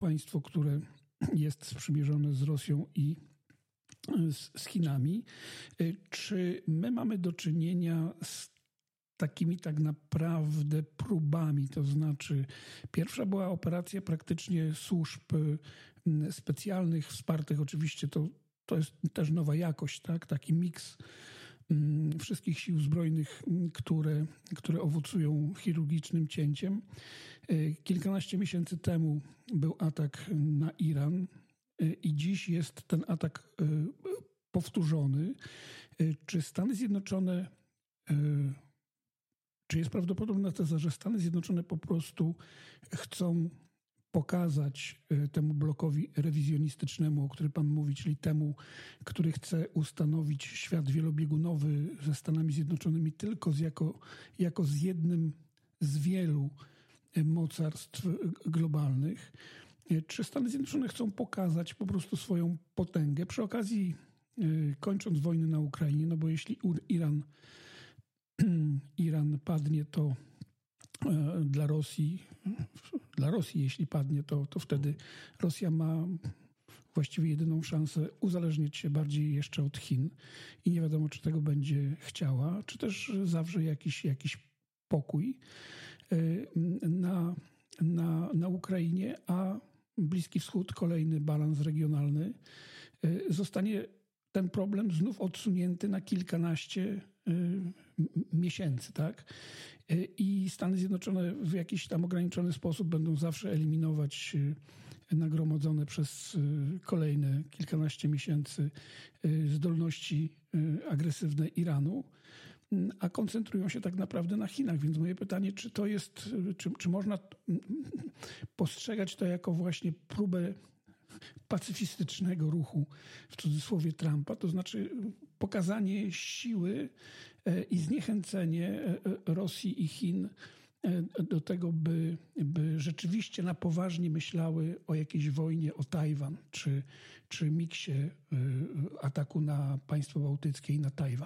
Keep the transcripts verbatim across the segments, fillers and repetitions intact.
państwo, które jest sprzymierzone z Rosją i z, z Chinami. Czy my mamy do czynienia z takimi tak naprawdę próbami, to znaczy pierwsza była operacja praktycznie służb specjalnych, wspartych oczywiście, to, to jest też nowa jakość, tak? Taki miks wszystkich sił zbrojnych, które, które owocują chirurgicznym cięciem. Kilkanaście miesięcy temu był atak na Iran i dziś jest ten atak powtórzony. Czy Stany Zjednoczone, czy jest prawdopodobna teza, że Stany Zjednoczone po prostu chcą pokazać temu blokowi rewizjonistycznemu, o którym pan mówi, czyli temu, który chce ustanowić świat wielobiegunowy ze Stanami Zjednoczonymi tylko z jako, jako z jednym z wielu mocarstw globalnych. Czy Stany Zjednoczone chcą pokazać po prostu swoją potęgę przy okazji, kończąc wojnę na Ukrainie, no bo jeśli Iran, Iran padnie, to dla Rosji, dla Rosji jeśli padnie, to, to wtedy Rosja ma właściwie jedyną szansę uzależniać się bardziej jeszcze od Chin i nie wiadomo, czy tego będzie chciała, czy też zawrze jakiś, jakiś pokój na, na, na Ukrainie, a Bliski Wschód, kolejny balans regionalny, zostanie ten problem znów odsunięty na kilkanaście miesięcy, tak? I Stany Zjednoczone w jakiś tam ograniczony sposób będą zawsze eliminować nagromadzone przez kolejne kilkanaście miesięcy zdolności agresywne Iranu, a koncentrują się tak naprawdę na Chinach. Więc moje pytanie, czy to jest, czy, czy można postrzegać to jako właśnie próbę pacyfistycznego ruchu, w cudzysłowie, Trumpa, to znaczy pokazanie siły i zniechęcenie Rosji i Chin do tego, by, by rzeczywiście na poważnie myślały o jakiejś wojnie o Tajwan, czy, czy miksie ataku na państwo bałtyckie i na Tajwan.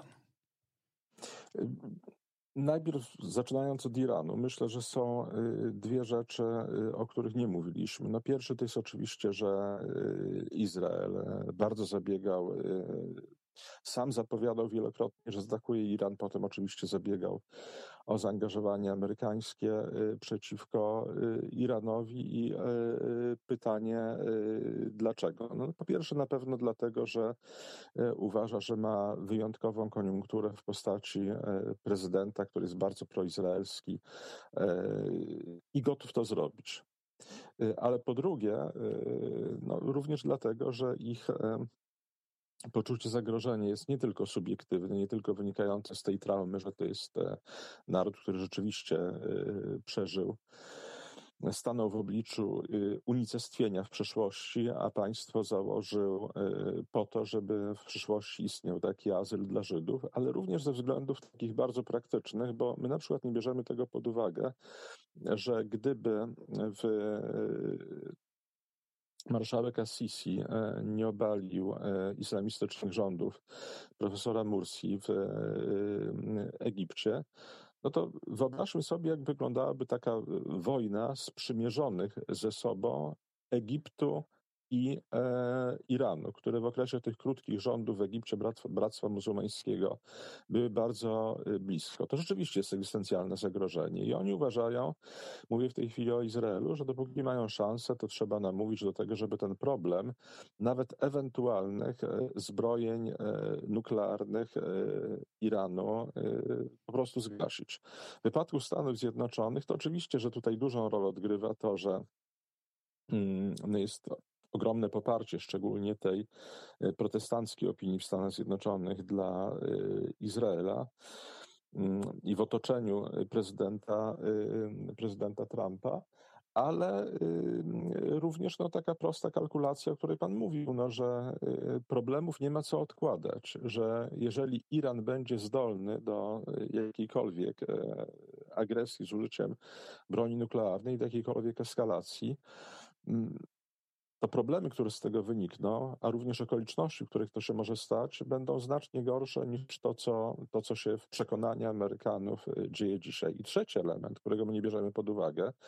Najpierw zaczynając od Iranu, myślę, że są dwie rzeczy, o których nie mówiliśmy. No pierwszy to jest oczywiście, że Izrael bardzo zabiegał, sam zapowiadał wielokrotnie, że zaatakuje Iran, potem oczywiście zabiegał o zaangażowanie amerykańskie przeciwko Iranowi i pytanie dlaczego? No, po pierwsze na pewno dlatego, że uważa, że ma wyjątkową koniunkturę w postaci prezydenta, który jest bardzo proizraelski i gotów to zrobić. Ale po drugie, no, również dlatego, że ich poczucie zagrożenia jest nie tylko subiektywne, nie tylko wynikające z tej traumy, że to jest naród, który rzeczywiście przeżył, stanął w obliczu unicestwienia w przeszłości, a państwo założył po to, żeby w przyszłości istniał taki azyl dla Żydów, ale również ze względów takich bardzo praktycznych, bo my na przykład nie bierzemy tego pod uwagę, że gdyby w marszałek Assisi nie obalił islamistycznych rządów profesora Mursi w Egipcie, no to wyobraźmy sobie, jak wyglądałaby taka wojna sprzymierzonych ze sobą Egiptu i e, Iranu, które w okresie tych krótkich rządów w Egipcie Bractwa, Bractwa Muzułmańskiego były bardzo blisko. To rzeczywiście jest egzystencjalne zagrożenie i oni uważają, mówię w tej chwili o Izraelu, że dopóki mają szansę, to trzeba namówić do tego, żeby ten problem nawet ewentualnych zbrojeń nuklearnych Iranu po prostu zgasić. W wypadku Stanów Zjednoczonych to oczywiście, że tutaj dużą rolę odgrywa to, że no jest ogromne poparcie, szczególnie tej protestanckiej opinii w Stanach Zjednoczonych dla Izraela i w otoczeniu prezydenta, prezydenta Trumpa, ale również no, taka prosta kalkulacja, o której pan mówił, no, że problemów nie ma co odkładać, że jeżeli Iran będzie zdolny do jakiejkolwiek agresji z użyciem broni nuklearnej, do jakiejkolwiek eskalacji, to problemy, które z tego wynikną, a również okoliczności, w których to się może stać, będą znacznie gorsze niż to, co, to, co się w przekonaniu Amerykanów dzieje dzisiaj. I trzeci element, którego my nie bierzemy pod uwagę,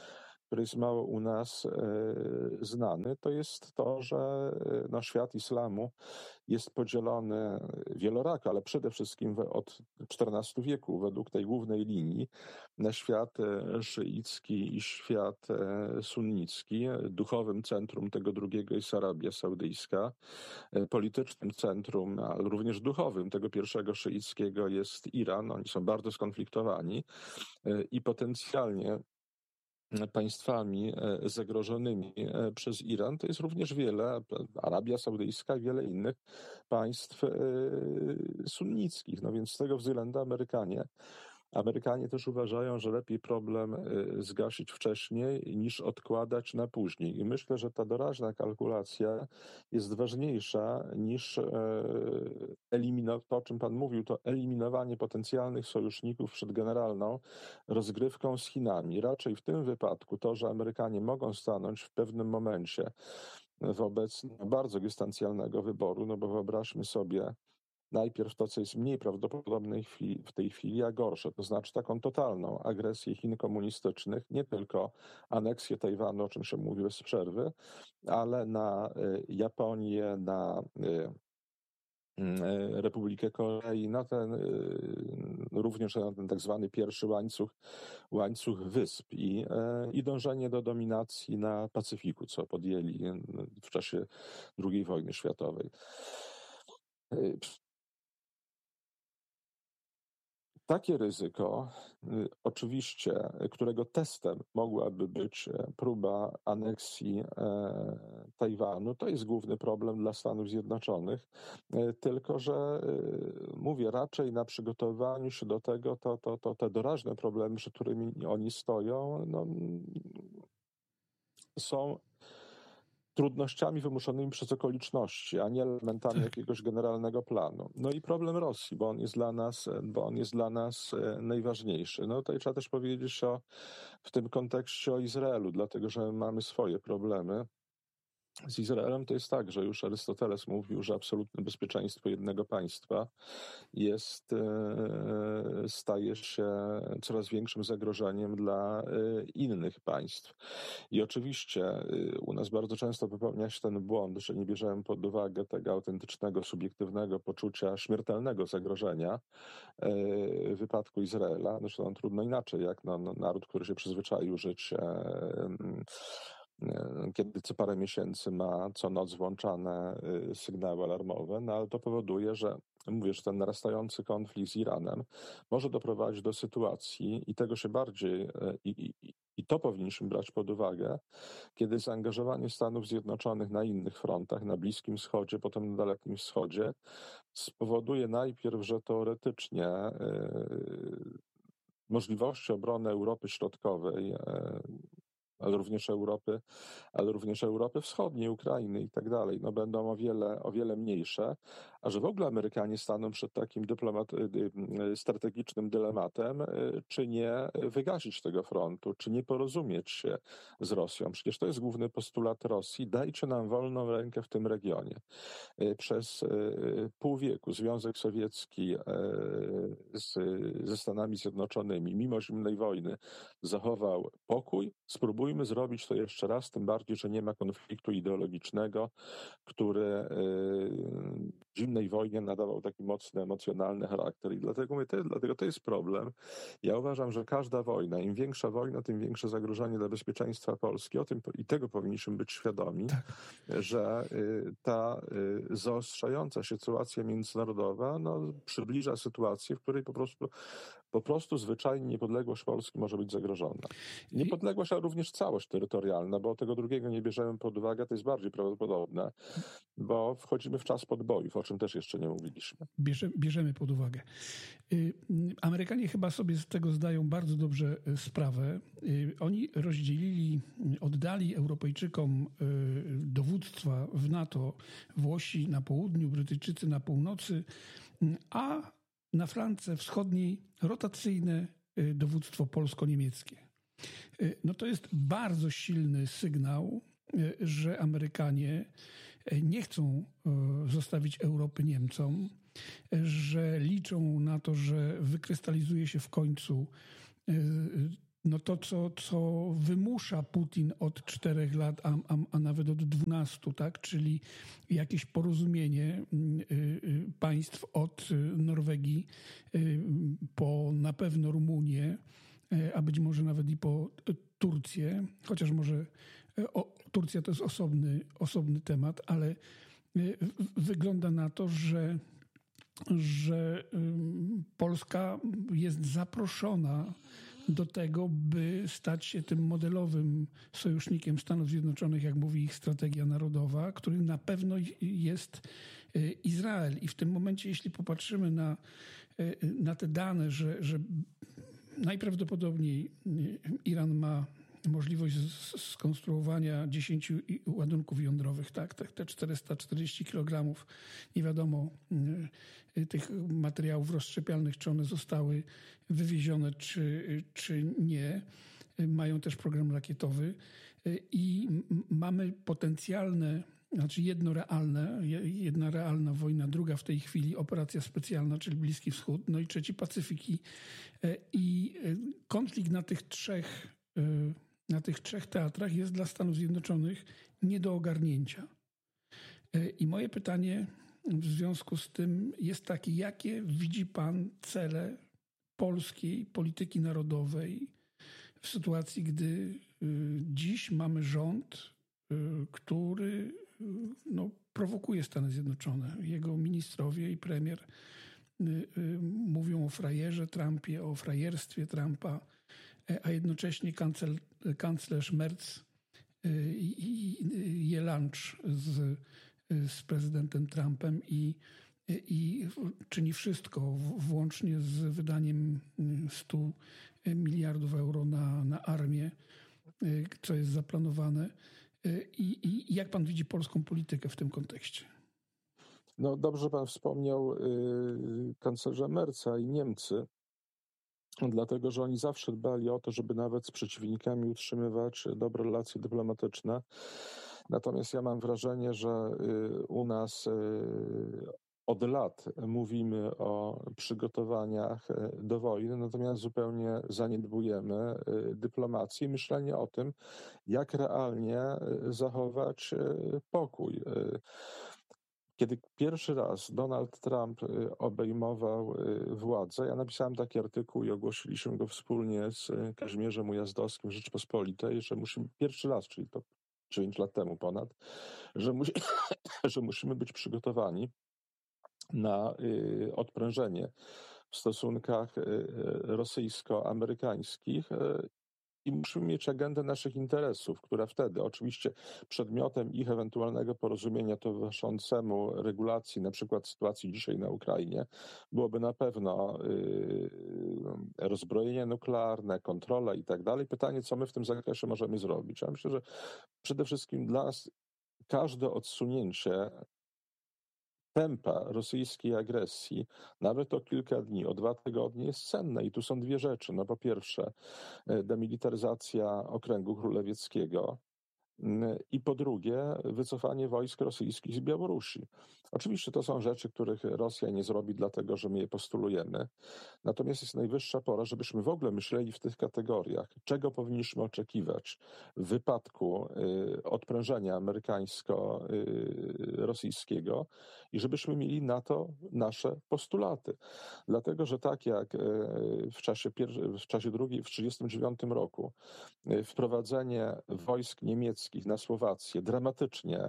który jest mało u nas e, znany, to jest to, że e, no, świat islamu jest podzielony wielorako, ale przede wszystkim we- od czternastego wieku według tej głównej linii na świat e, szyicki i świat e, sunnicki. Duchowym centrum tego drugiego jest Arabia Saudyjska. E, Politycznym centrum, ale również duchowym tego pierwszego szyickiego jest Iran. Oni są bardzo skonfliktowani e, i potencjalnie państwami e, zagrożonymi e, przez Iran, to jest również wiele, Arabia Saudyjska i wiele innych państw e, sunnickich. No więc z tego względu Amerykanie Amerykanie też uważają, że lepiej problem y, zgasić wcześniej niż odkładać na później. I myślę, że ta doraźna kalkulacja jest ważniejsza niż eliminowanie, to o czym Pan mówił, to eliminowanie potencjalnych sojuszników przed generalną rozgrywką z Chinami. Raczej w tym wypadku to, że Amerykanie mogą stanąć w pewnym momencie wobec bardzo dystancjalnego wyboru, no bo wyobraźmy sobie, najpierw to, co jest mniej prawdopodobne w tej chwili, a gorsze, to znaczy taką totalną agresję Chin komunistycznych, nie tylko aneksję Tajwanu, o czym się mówi bez przerwy, ale na Japonię, na Republikę Korei, na ten, również na ten tak zwany pierwszy łańcuch, łańcuch wysp i, i dążenie do dominacji na Pacyfiku, co podjęli w czasie drugiej wojny światowej. Takie ryzyko, oczywiście, którego testem mogłaby być próba aneksji Tajwanu, to jest główny problem dla Stanów Zjednoczonych, tylko że mówię, raczej na przygotowaniu się do tego, to, to, to te doraźne problemy, przed którymi oni stoją, no, są trudnościami wymuszonymi przez okoliczności, a nie elementami tak. jakiegoś generalnego planu. No i problem Rosji, bo on jest dla nas, bo on jest dla nas najważniejszy. No tutaj trzeba też powiedzieć o, w tym kontekście o Izraelu, dlatego że mamy swoje problemy. Z Izraelem to jest tak, że już Arystoteles mówił, że absolutne bezpieczeństwo jednego państwa jest, staje się coraz większym zagrożeniem dla innych państw. I oczywiście u nas bardzo często popełnia się ten błąd, że nie bierzemy pod uwagę tego autentycznego, subiektywnego poczucia śmiertelnego zagrożenia w wypadku Izraela. Zresztą trudno inaczej, jak no, no, naród, który się przyzwyczaił żyć kiedy co parę miesięcy ma co noc włączane sygnały alarmowe, no ale to powoduje, że mówię, że ten narastający konflikt z Iranem może doprowadzić do sytuacji i tego się bardziej, i, i, i to powinniśmy brać pod uwagę, kiedy zaangażowanie Stanów Zjednoczonych na innych frontach, na Bliskim Wschodzie, potem na Dalekim Wschodzie, spowoduje najpierw, że teoretycznie yy, możliwości obrony Europy Środkowej, yy, ale również Europy, ale również Europy Wschodniej, Ukrainy i tak dalej, no będą o wiele, o wiele mniejsze, a że w ogóle Amerykanie staną przed takim dyplomat, strategicznym dylematem, czy nie wygasić tego frontu, czy nie porozumieć się z Rosją. Przecież to jest główny postulat Rosji, dajcie nam wolną rękę w tym regionie. Przez pół wieku Związek Sowiecki z, ze Stanami Zjednoczonymi, mimo zimnej wojny, zachował pokój. Spróbujmy zrobić to jeszcze raz, tym bardziej, że nie ma konfliktu ideologicznego, który zimnej wojnie nadawał taki mocny, emocjonalny charakter. I dlatego, mówię, to, dlatego to jest problem. Ja uważam, że każda wojna, im większa wojna, tym większe zagrożenie dla bezpieczeństwa Polski. O tym i tego powinniśmy być świadomi, tak. że ta zaostrzająca się sytuacja międzynarodowa no, przybliża sytuację, w której po prostu, po prostu zwyczajnie niepodległość Polski może być zagrożona. Niepodległość, ale również całość terytorialna, bo tego drugiego nie bierzemy pod uwagę, to jest bardziej prawdopodobne, bo wchodzimy w czas podbojów, o czym też jeszcze nie mówiliśmy. Bierze, bierzemy pod uwagę. Amerykanie chyba sobie z tego zdają bardzo dobrze sprawę. Oni rozdzielili, oddali Europejczykom dowództwa w NATO, Włosi na południu, Brytyjczycy na północy, a na flance wschodniej rotacyjne dowództwo polsko-niemieckie. No to jest bardzo silny sygnał, że Amerykanie nie chcą zostawić Europy Niemcom, że liczą na to, że wykrystalizuje się w końcu no to, co, co wymusza Putin od czterech lat, a, a, a nawet od dwunastu, tak? Czyli jakieś porozumienie państw od Norwegii po na pewno Rumunię, a być może nawet i po Turcję, chociaż może o, Turcja to jest osobny, osobny temat, ale wygląda na to, że, że Polska jest zaproszona do tego, by stać się tym modelowym sojusznikiem Stanów Zjednoczonych, jak mówi ich strategia narodowa, którym na pewno jest Izrael. I w tym momencie, jeśli popatrzymy na, na te dane, że, że najprawdopodobniej Iran ma możliwość skonstruowania dziesięciu ładunków jądrowych, tak, te czterysta czterdzieści kilogramów, nie wiadomo tych materiałów rozszczepialnych, czy one zostały wywiezione, czy, czy nie. Mają też program rakietowy i mamy potencjalne, znaczy jedno realne, jedna realna wojna, druga w tej chwili operacja specjalna, czyli Bliski Wschód, no i trzeci Pacyfiki. I konflikt na tych trzech na tych trzech teatrach jest dla Stanów Zjednoczonych nie do ogarnięcia. I moje pytanie w związku z tym jest takie, jakie widzi pan cele polskiej polityki narodowej w sytuacji, gdy dziś mamy rząd, który no, prowokuje Stany Zjednoczone. Jego ministrowie i premier mówią o frajerze Trumpie, o frajerstwie Trumpa, a jednocześnie kancel, kanclerz Merz je lunch z, z prezydentem Trumpem i, i czyni wszystko, włącznie z wydaniem stu miliardów euro na, na armię, co jest zaplanowane. I, I jak pan widzi polską politykę w tym kontekście? No dobrze pan wspomniał yy, kanclerza Merza i Niemcy, dlatego że oni zawsze dbali o to, żeby nawet z przeciwnikami utrzymywać dobre relacje dyplomatyczne. Natomiast ja mam wrażenie, że yy, u nas yy, od lat mówimy o przygotowaniach do wojny, natomiast zupełnie zaniedbujemy dyplomację i myślenie o tym, jak realnie zachować pokój. Kiedy pierwszy raz Donald Trump obejmował władzę, ja napisałem taki artykuł i ogłosiliśmy go wspólnie z Kazimierzem Ujazdowskim w Rzeczypospolitej, że musimy, pierwszy raz, czyli to dziewięć lat temu ponad, że, musi, że musimy być przygotowani na y, odprężenie w stosunkach y, rosyjsko-amerykańskich y, i musimy mieć agendę naszych interesów, która wtedy oczywiście przedmiotem ich ewentualnego porozumienia towarzyszącemu regulacji, na przykład sytuacji dzisiaj na Ukrainie, byłoby na pewno y, rozbrojenie nuklearne, kontrola i tak dalej. Pytanie, co my w tym zakresie możemy zrobić? Ja myślę, że przede wszystkim dla nas każde odsunięcie tempa rosyjskiej agresji, nawet o kilka dni, o dwa tygodnie jest cenne. I tu są dwie rzeczy. No po pierwsze, demilitaryzacja okręgu królewieckiego i po drugie, wycofanie wojsk rosyjskich z Białorusi. Oczywiście to są rzeczy, których Rosja nie zrobi, dlatego że my je postulujemy. Natomiast jest najwyższa pora, żebyśmy w ogóle myśleli w tych kategoriach, czego powinniśmy oczekiwać w wypadku y, odprężenia amerykańsko-rosyjskiego i żebyśmy mieli na to nasze postulaty. Dlatego, że tak jak y, w czasie, pier- w czasie drugiej, w tysiąc dziewięćset trzydziestym dziewiątym roku y, wprowadzenie wojsk niemieckich na Słowację dramatycznie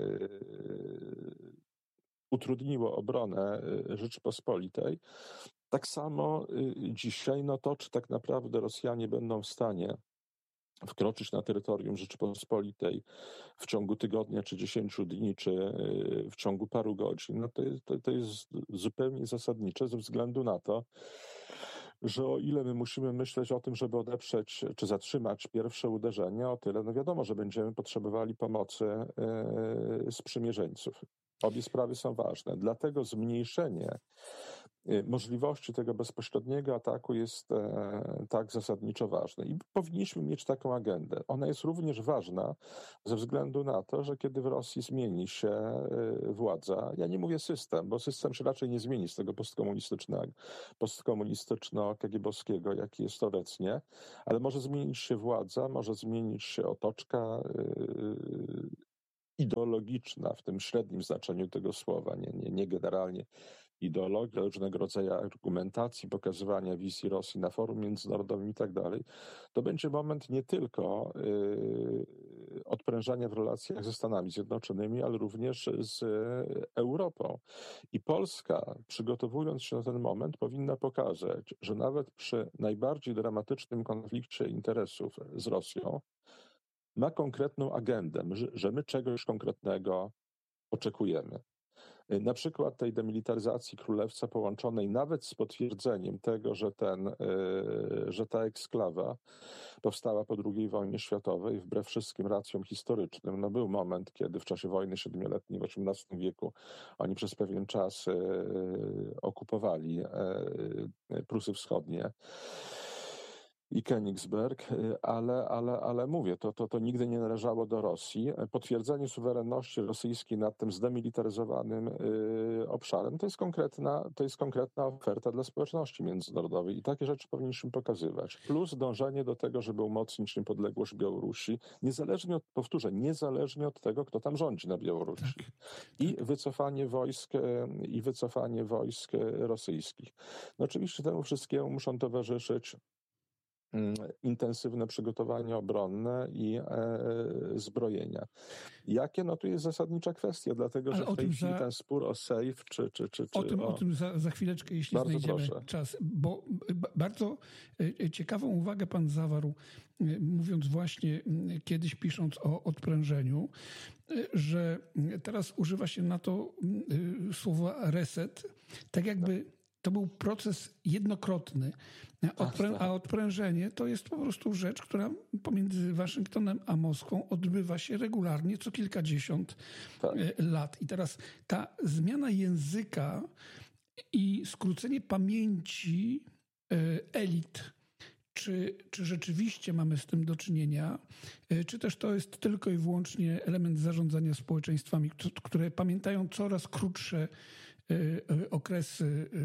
y, utrudniło obronę Rzeczypospolitej. Tak samo dzisiaj, no to czy tak naprawdę Rosjanie będą w stanie wkroczyć na terytorium Rzeczypospolitej w ciągu tygodnia, czy dziesięciu dni, czy w ciągu paru godzin, no to jest, to, to jest zupełnie zasadnicze ze względu na to, że o ile my musimy myśleć o tym, żeby odeprzeć czy zatrzymać pierwsze uderzenia, o tyle no wiadomo, że będziemy potrzebowali pomocy yy, sprzymierzeńców. Obie sprawy są ważne. Dlatego zmniejszenie możliwości tego bezpośredniego ataku jest tak zasadniczo ważne. I powinniśmy mieć taką agendę. Ona jest również ważna ze względu na to, że kiedy w Rosji zmieni się władza, ja nie mówię system, bo system się raczej nie zmieni z tego postkomunistycznego, postkomunistyczno-kagiebowskiego, jaki jest obecnie, ale może zmienić się władza, może zmienić się otoczka ideologiczna w tym średnim znaczeniu tego słowa, nie, nie, nie generalnie ideologia, różnego rodzaju argumentacji, pokazywania wizji Rosji na forum międzynarodowym i tak dalej, to będzie moment nie tylko y, odprężania w relacjach ze Stanami Zjednoczonymi, ale również z Europą. I Polska, przygotowując się na ten moment, powinna pokazać, że nawet przy najbardziej dramatycznym konflikcie interesów z Rosją ma konkretną agendę, że, że my czegoś konkretnego oczekujemy. Na przykład tej demilitaryzacji Królewca połączonej nawet z potwierdzeniem tego, że, ten, że ta eksklawa powstała po drugiej wojnie światowej, wbrew wszystkim racjom historycznym. No był moment, kiedy w czasie wojny siedmioletniej w osiemnastym wieku oni przez pewien czas okupowali Prusy Wschodnie i Königsberg, ale, ale, ale mówię, to, to, to nigdy nie należało do Rosji. Potwierdzenie suwerenności rosyjskiej nad tym zdemilitaryzowanym y, obszarem to jest, konkretna, to jest konkretna oferta dla społeczności międzynarodowej i takie rzeczy powinniśmy pokazywać. Plus dążenie do tego, żeby umocnić niepodległość Białorusi, niezależnie od, powtórzę, niezależnie od tego, kto tam rządzi na Białorusi. Tak, I tak. wycofanie wojsk, i wycofanie wojsk rosyjskich. No oczywiście temu wszystkiemu muszą towarzyszyć intensywne przygotowania obronne i e, zbrojenia. Jakie? No tu jest zasadnicza kwestia, dlatego Ale że w tej chwili za... ten spór o sejf, czy... czy, czy, czy o tym, o... o tym za, za chwileczkę, jeśli Bardzo znajdziemy proszę. czas, bo bardzo ciekawą uwagę pan zawarł, mówiąc właśnie, kiedyś pisząc o odprężeniu, że teraz używa się na to słowa reset, tak jakby to był proces jednokrotny, Odprę- a odprężenie to jest po prostu rzecz, która pomiędzy Waszyngtonem a Moskwą odbywa się regularnie co kilkadziesiąt tak. lat. I teraz ta zmiana języka i skrócenie pamięci elit, czy, czy rzeczywiście mamy z tym do czynienia, czy też to jest tylko i wyłącznie element zarządzania społeczeństwami, które pamiętają coraz krótsze okresy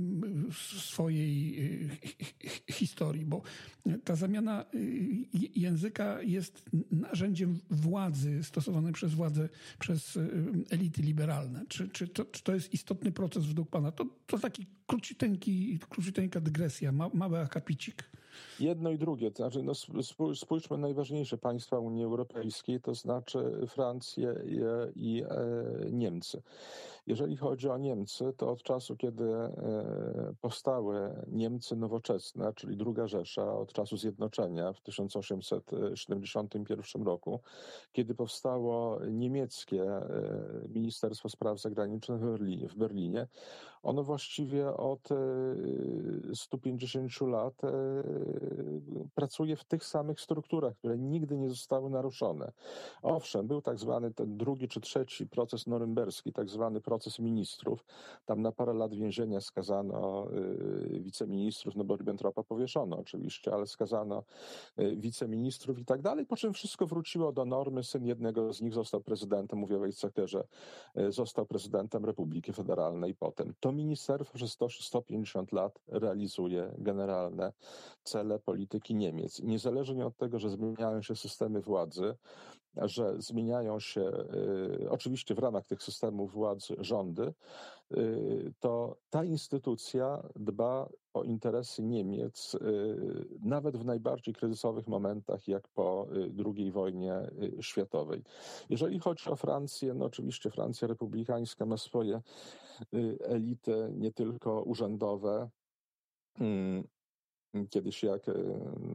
swojej historii, bo ta zamiana języka jest narzędziem władzy stosowanej przez władzę, przez elity liberalne. Czy, czy, to, czy to jest istotny proces według pana? To, to taki króciuteńki, króciuteńka dygresja, ma, mały akapicik. Jedno i drugie, to znaczy no spójrzmy na najważniejsze państwa Unii Europejskiej, to znaczy Francję i, i e, Niemcy. Jeżeli chodzi o Niemcy, to od czasu, kiedy e, powstały Niemcy nowoczesne, czyli druga Rzesza, od czasu zjednoczenia w tysiąc osiemset siedemdziesiątym pierwszym roku, kiedy powstało niemieckie e, Ministerstwo Spraw Zagranicznych w Berlinie, w Berlinie, ono właściwie od e, stu pięćdziesięciu lat e, pracuje w tych samych strukturach, które nigdy nie zostały naruszone. Owszem, był tak zwany ten drugi czy trzeci proces norymberski, tak zwany proces ministrów. Tam na parę lat więzienia skazano y, wiceministrów, no bo Ribbentropa powieszono oczywiście, ale skazano y, wiceministrów i tak dalej, po czym wszystko wróciło do normy. Syn jednego z nich został prezydentem, mówię o Weizsäckerze, y, został prezydentem Republiki Federalnej potem. To ministerstwo przez sto pięćdziesiąt lat realizuje generalne cele polityki Niemiec. Niezależnie od tego, że zmieniają się systemy władzy, że zmieniają się y, oczywiście w ramach tych systemów władzy rządy, y, to ta instytucja dba o interesy Niemiec y, nawet w najbardziej kryzysowych momentach, jak po y, drugiej wojnie y, światowej. Jeżeli chodzi o Francję, no oczywiście Francja republikańska ma swoje y, elity, nie tylko urzędowe. Y, Kiedyś jak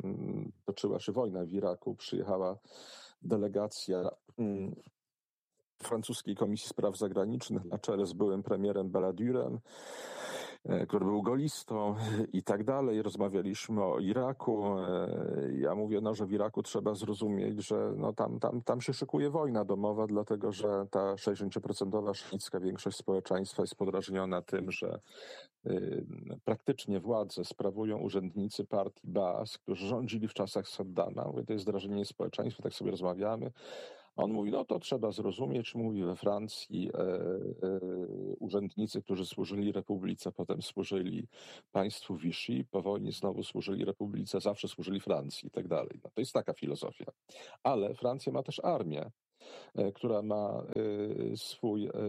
toczyła się wojna w Iraku, przyjechała delegacja francuskiej Komisji Spraw Zagranicznych na czele z byłym premierem Balladurem, który był golistą i tak dalej. Rozmawialiśmy o Iraku. Ja mówię, no, że w Iraku trzeba zrozumieć, że no, tam, tam, tam się szykuje wojna domowa, dlatego że ta sześćdziesięcioprocentowa szyicka większość społeczeństwa jest podrażniona tym, że y, praktycznie władzę sprawują urzędnicy partii Baas, którzy rządzili w czasach Saddama. Mówię, to jest drażnienie społeczeństwa, tak sobie rozmawiamy. On mówi, no to trzeba zrozumieć, mówi we Francji e, e, urzędnicy, którzy służyli Republice, potem służyli państwu Vichy, po wojnie znowu służyli Republice, zawsze służyli Francji i tak dalej. No, to jest taka filozofia. Ale Francja ma też armię, e, która ma e, swój e,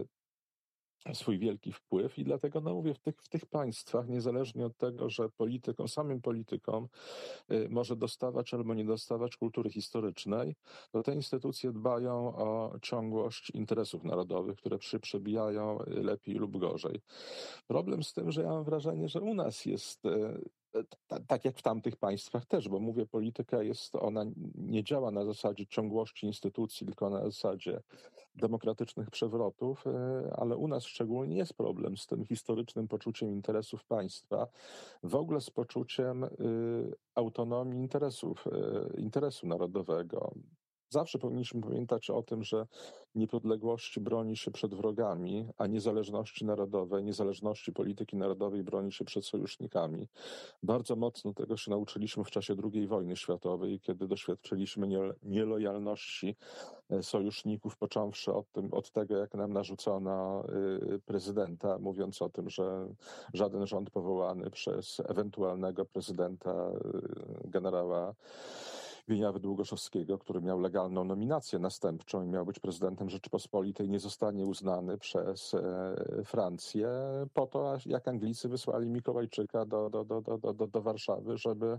swój wielki wpływ i dlatego no mówię, w tych, w tych państwach, niezależnie od tego, że politykom, samym politykom y, może dostawać albo nie dostawać kultury historycznej, to te instytucje dbają o ciągłość interesów narodowych, które przy, przebijają lepiej lub gorzej. Problem z tym, że ja mam wrażenie, że u nas jest y, tak jak w tamtych państwach też, bo mówię, polityka jest, ona nie działa na zasadzie ciągłości instytucji, tylko na zasadzie demokratycznych przewrotów, ale u nas szczególnie jest problem z tym historycznym poczuciem interesów państwa, w ogóle z poczuciem autonomii interesów, interesu narodowego. Zawsze powinniśmy pamiętać o tym, że niepodległości broni się przed wrogami, a niezależności narodowej, niezależności polityki narodowej broni się przed sojusznikami. Bardzo mocno tego się nauczyliśmy w czasie drugiej wojny światowej, kiedy doświadczyliśmy nielojalności sojuszników, począwszy od, tym, od tego, jak nam narzucono prezydenta, mówiąc o tym, że żaden rząd powołany przez ewentualnego prezydenta generała Wieniawy Długoszowskiego, który miał legalną nominację następczą i miał być prezydentem Rzeczypospolitej, nie zostanie uznany przez Francję po to, jak Anglicy wysłali Mikołajczyka do, do, do, do, do, do Warszawy, żeby,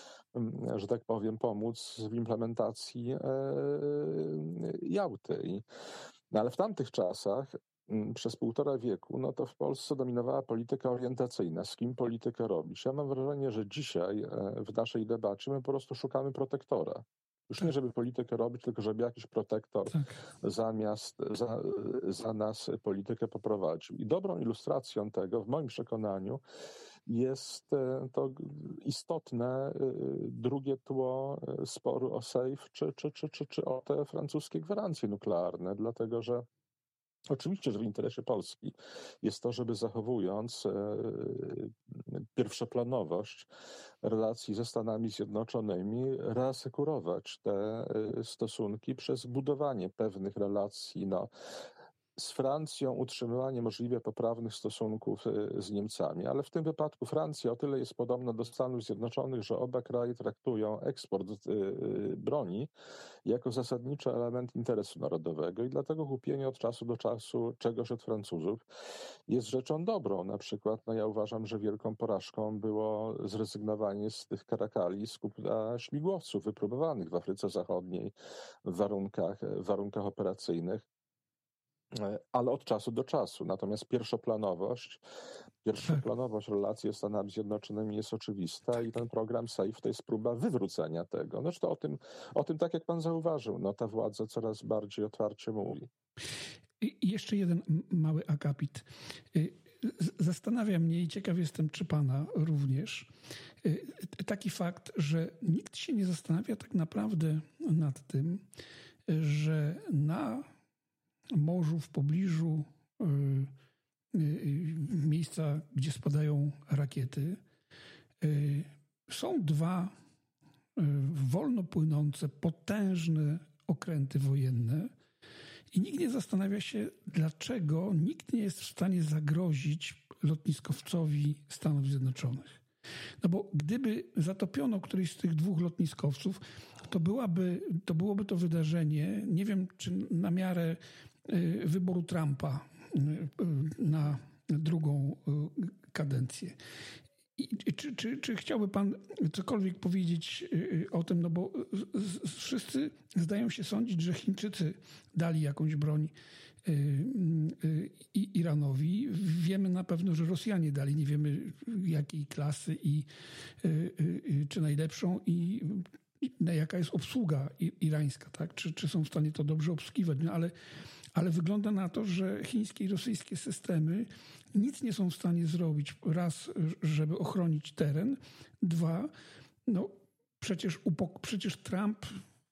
że tak powiem, pomóc w implementacji Jałty. No ale w tamtych czasach przez półtora wieku, no to w Polsce dominowała polityka orientacyjna. Z kim politykę robić? Ja mam wrażenie, że dzisiaj w naszej debacie my po prostu szukamy protektora. Już nie, żeby politykę robić, tylko żeby jakiś protektor tak. zamiast za, za nas politykę poprowadził. I dobrą ilustracją tego, w moim przekonaniu, jest to istotne drugie tło sporu o Sejf czy, czy, czy, czy, czy o te francuskie gwarancje nuklearne, dlatego że oczywiście, że w interesie Polski jest to, żeby zachowując e, pierwszoplanowość relacji ze Stanami Zjednoczonymi, reasekurować te e, stosunki przez budowanie pewnych relacji no, z Francją, utrzymywanie możliwie poprawnych stosunków z Niemcami. Ale w tym wypadku Francja o tyle jest podobna do Stanów Zjednoczonych, że oba kraje traktują eksport broni jako zasadniczy element interesu narodowego i dlatego kupienie od czasu do czasu czegoś od Francuzów jest rzeczą dobrą. Na przykład no ja uważam, że wielką porażką było zrezygnowanie z tych karakali z kupna śmigłowców wypróbowanych w Afryce Zachodniej w warunkach, w warunkach operacyjnych, ale od czasu do czasu. Natomiast pierwszoplanowość, pierwszoplanowość relacji z Stanami Zjednoczonymi jest oczywista i ten program Sejf to jest próba wywrócenia tego. Zresztą o tym, o tym, tak jak pan zauważył, no ta władza coraz bardziej otwarcie mówi. I jeszcze jeden mały akapit. Zastanawia mnie i ciekaw jestem, czy pana również, taki fakt, że nikt się nie zastanawia tak naprawdę nad tym, że na morzu, w pobliżu y, y, miejsca, gdzie spadają rakiety, y, są dwa y, wolno płynące, potężne okręty wojenne i nikt nie zastanawia się, dlaczego nikt nie jest w stanie zagrozić lotniskowcowi Stanów Zjednoczonych. No bo gdyby zatopiono któryś z tych dwóch lotniskowców, to, byłaby, to byłoby to wydarzenie, nie wiem, czy na miarę wyboru Trumpa na drugą kadencję. I czy, czy, czy chciałby pan cokolwiek powiedzieć o tym? No bo wszyscy zdają się sądzić, że Chińczycy dali jakąś broń Iranowi. Wiemy na pewno, że Rosjanie dali. Nie wiemy jakiej klasy i czy najlepszą i jaka jest obsługa irańska, tak? Czy, czy są w stanie to dobrze obsługiwać. No ale ale wygląda na to, że chińskie i rosyjskie systemy nic nie są w stanie zrobić. Raz, żeby ochronić teren. Dwa, no przecież, upok- przecież Trump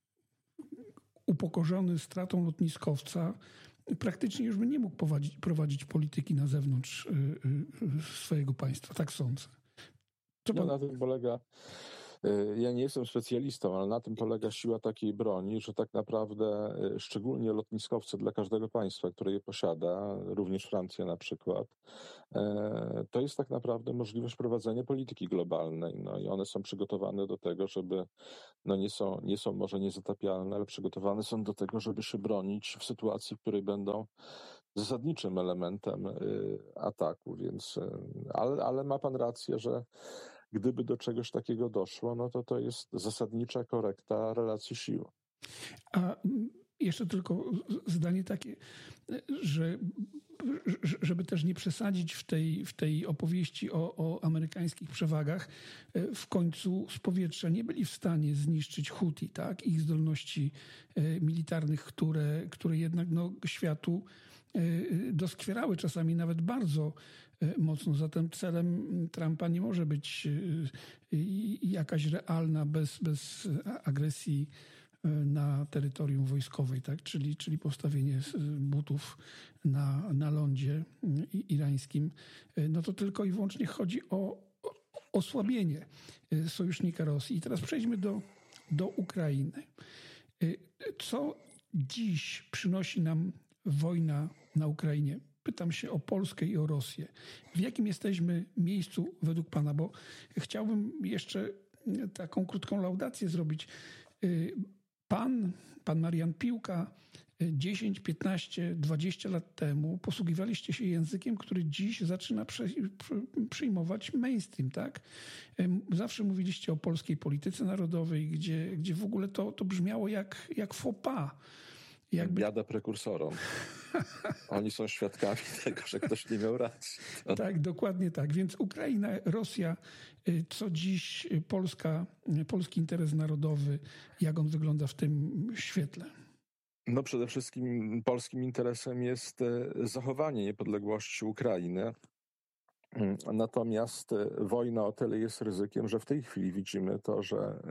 upokorzony stratą lotniskowca praktycznie już by nie mógł prowadzić, prowadzić polityki na zewnątrz y, y, swojego państwa. Tak sądzę. To no, pan... Na tym polega... Ja nie jestem specjalistą, ale na tym polega siła takiej broni, że tak naprawdę szczególnie lotniskowce dla każdego państwa, które je posiada, również Francja na przykład, to jest tak naprawdę możliwość prowadzenia polityki globalnej. No i one są przygotowane do tego, żeby, no nie są, nie są może niezatapialne, ale przygotowane są do tego, żeby się bronić w sytuacji, w której będą zasadniczym elementem ataku, więc, ale, ale ma pan rację, że gdyby do czegoś takiego doszło, no to to jest zasadnicza korekta relacji sił. A jeszcze tylko zdanie takie, że żeby też nie przesadzić w tej, w tej opowieści o, o amerykańskich przewagach, w końcu z powietrza nie byli w stanie zniszczyć Huti, tak? Ich zdolności militarnych, które, które jednak no, światu doskwierały czasami nawet bardzo mocno. Zatem celem Trumpa nie może być jakaś realna, bez, bez agresji na terytorium wojskowej, tak? czyli, czyli postawienie butów na, na lądzie irańskim. No to tylko i wyłącznie chodzi o, o osłabienie sojusznika Rosji. I teraz przejdźmy do, do Ukrainy. Co dziś przynosi nam wojna na Ukrainie? Pytam się o Polskę i o Rosję. W jakim jesteśmy miejscu według pana? Bo chciałbym jeszcze taką krótką laudację zrobić. Pan, pan Marian Piłka dziesięć, piętnaście, dwadzieścia lat temu posługiwaliście się językiem, który dziś zaczyna prze, przyjmować mainstream, tak? Zawsze mówiliście o polskiej polityce narodowej, gdzie, gdzie w ogóle to, to brzmiało jak, jak faux pas. Jakby... Biada prekursorom. Oni są świadkami tego, że ktoś nie miał racji. To... Tak, dokładnie tak. Więc Ukraina, Rosja, co dziś Polska, polski interes narodowy, jak on wygląda w tym świetle? No przede wszystkim polskim interesem jest zachowanie niepodległości Ukrainy. Natomiast wojna o tyle jest ryzykiem, że w tej chwili widzimy to, że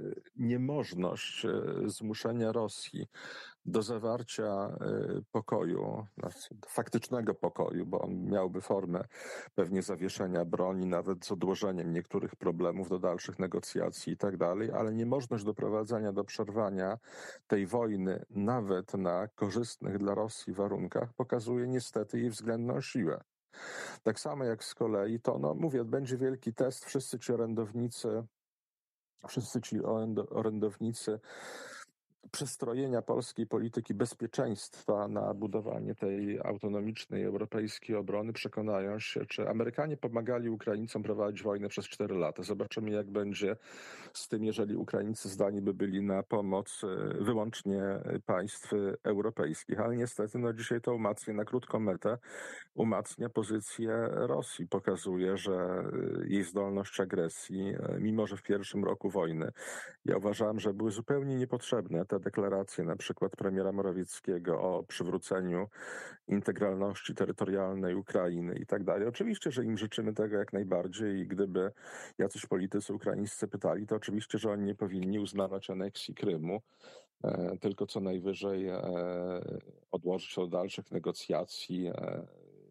niemożność zmuszenia Rosji do zawarcia pokoju, faktycznego pokoju, bo on miałby formę pewnie zawieszenia broni, nawet z odłożeniem niektórych problemów do dalszych negocjacji i tak dalej, ale niemożność doprowadzenia do przerwania tej wojny nawet na korzystnych dla Rosji warunkach pokazuje niestety jej względną siłę. Tak samo jak z kolei to, no mówię, będzie wielki test, wszyscy ci orędownicy, wszyscy ci orędownicy przestrojenia polskiej polityki bezpieczeństwa na budowanie tej autonomicznej europejskiej obrony przekonają się, czy Amerykanie pomagali Ukraińcom prowadzić wojnę przez cztery lata. Zobaczymy, jak będzie z tym, jeżeli Ukraińcy zdani by byli na pomoc wyłącznie państw europejskich. Ale niestety no dzisiaj to umacnia na krótką metę, umacnia pozycję Rosji. Pokazuje, że jej zdolność agresji, mimo że w pierwszym roku wojny, ja uważałem, że były zupełnie niepotrzebne te deklaracje na przykład premiera Morawieckiego o przywróceniu integralności terytorialnej Ukrainy i tak dalej. Oczywiście, że im życzymy tego jak najbardziej i gdyby jacyś politycy ukraińscy pytali, to oczywiście, że oni nie powinni uznawać aneksji Krymu, e, tylko co najwyżej e, odłożyć do dalszych negocjacji, e,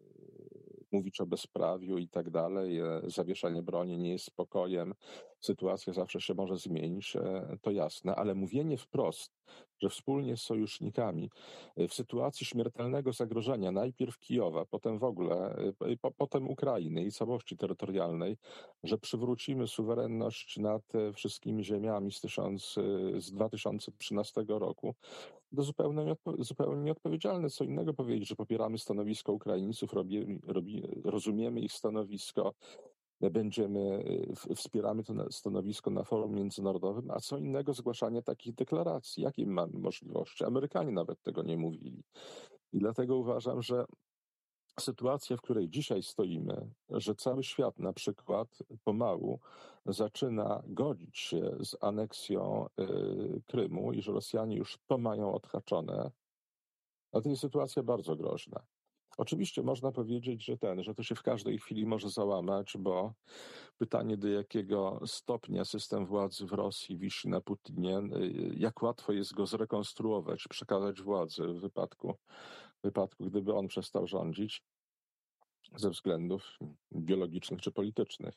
mówić o bezprawiu i tak dalej, zawieszanie broni nie jest spokojem, sytuacja zawsze się może zmienić, to jasne, ale mówienie wprost, że wspólnie z sojusznikami w sytuacji śmiertelnego zagrożenia, najpierw Kijowa, potem w ogóle, po, potem Ukrainy i całości terytorialnej, że przywrócimy suwerenność nad wszystkimi ziemiami z, tysiąc, z dwa tysiące trzynastego roku, to zupełnie, nieodpo- zupełnie nieodpowiedzialne. Co innego powiedzieć, że popieramy stanowisko Ukraińców, robi, robi, rozumiemy ich stanowisko, będziemy, wspieramy to stanowisko na forum międzynarodowym, a co innego zgłaszanie takich deklaracji. Jakie mamy możliwości? Amerykanie nawet tego nie mówili. I dlatego uważam, że sytuacja, w której dzisiaj stoimy, że cały świat na przykład pomału zaczyna godzić się z aneksją y, Krymu i że Rosjanie już to mają odhaczone, Ale to jest sytuacja bardzo groźna. Oczywiście można powiedzieć, że ten, że to się w każdej chwili może załamać, bo pytanie, do jakiego stopnia system władzy w Rosji wisi na Putinie, jak łatwo jest go zrekonstruować, przekazać władzę w wypadku, w wypadku, gdyby on przestał rządzić ze względów biologicznych czy politycznych.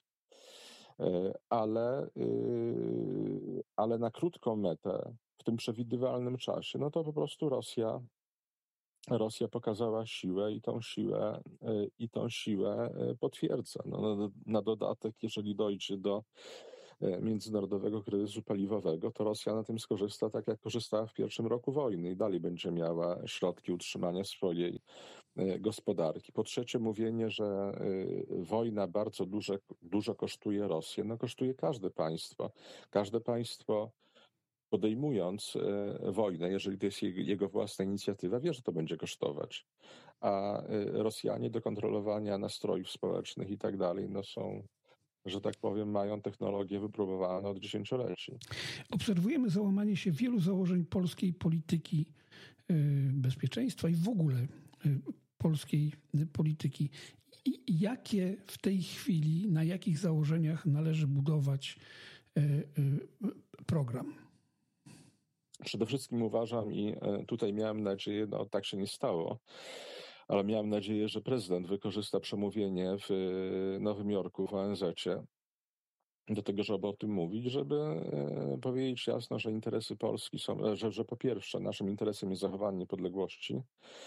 Ale, ale na krótką metę, w tym przewidywalnym czasie, no to po prostu Rosja Rosja pokazała siłę i tą siłę, i tą siłę potwierdza. No, na, na dodatek, jeżeli dojdzie do międzynarodowego kryzysu paliwowego, to Rosja na tym skorzysta tak, jak korzystała w pierwszym roku wojny i dalej będzie miała środki utrzymania swojej gospodarki. Po trzecie, mówienie, że wojna bardzo dużo, dużo kosztuje Rosję, no kosztuje każde państwo. Każde państwo podejmując wojnę, jeżeli to jest jego własna inicjatywa, wie, że to będzie kosztować. A Rosjanie do kontrolowania nastrojów społecznych i tak dalej, no są, że tak powiem, mają technologię wypróbowaną od dziesięcioleci. Obserwujemy załamanie się wielu założeń polskiej polityki bezpieczeństwa i w ogóle polskiej polityki. I jakie w tej chwili, na jakich założeniach należy budować program? Przede wszystkim uważam i tutaj miałem nadzieję, no tak się nie stało, ale miałem nadzieję, że prezydent wykorzysta przemówienie w Nowym Jorku w O N Z-cie do tego, żeby o tym mówić, żeby powiedzieć jasno, że interesy Polski są, że, że po pierwsze naszym interesem jest zachowanie niepodległości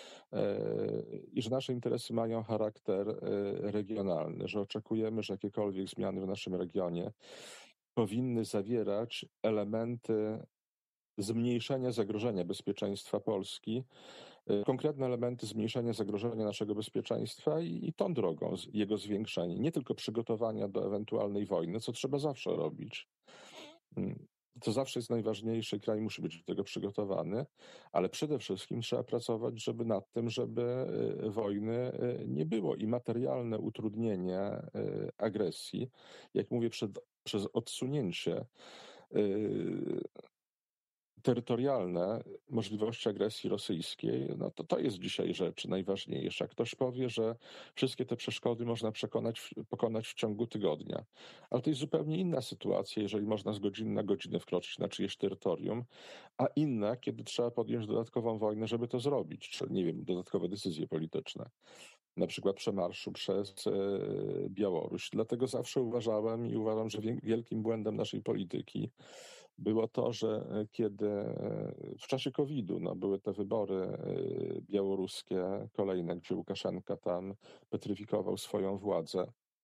i że nasze interesy mają charakter regionalny, że oczekujemy, że jakiekolwiek zmiany w naszym regionie powinny zawierać elementy zmniejszenia zagrożenia bezpieczeństwa Polski, konkretne elementy zmniejszenia zagrożenia naszego bezpieczeństwa i, i tą drogą jego zwiększenie, nie tylko przygotowania do ewentualnej wojny, co trzeba zawsze robić. To zawsze jest najważniejsze, kraj musi być do tego przygotowany, ale przede wszystkim trzeba pracować, żeby nad tym, żeby wojny nie było i materialne utrudnienie agresji, jak mówię, przed, przez odsunięcie terytorialne możliwości agresji rosyjskiej, no to to jest dzisiaj rzecz najważniejsza. Ktoś powie, że wszystkie te przeszkody można przekonać, pokonać w ciągu tygodnia. Ale to jest zupełnie inna sytuacja, jeżeli można z godziny na godzinę wkroczyć na czyjeś terytorium, a inna, kiedy trzeba podjąć dodatkową wojnę, żeby to zrobić, czy nie wiem, dodatkowe decyzje polityczne. Na przykład przemarszu przez Białoruś. Dlatego zawsze uważałem i uważam, że wielkim błędem naszej polityki było to, że kiedy w czasie kowida no, były te wybory białoruskie kolejne, gdzie Łukaszenka tam petryfikował swoją władzę,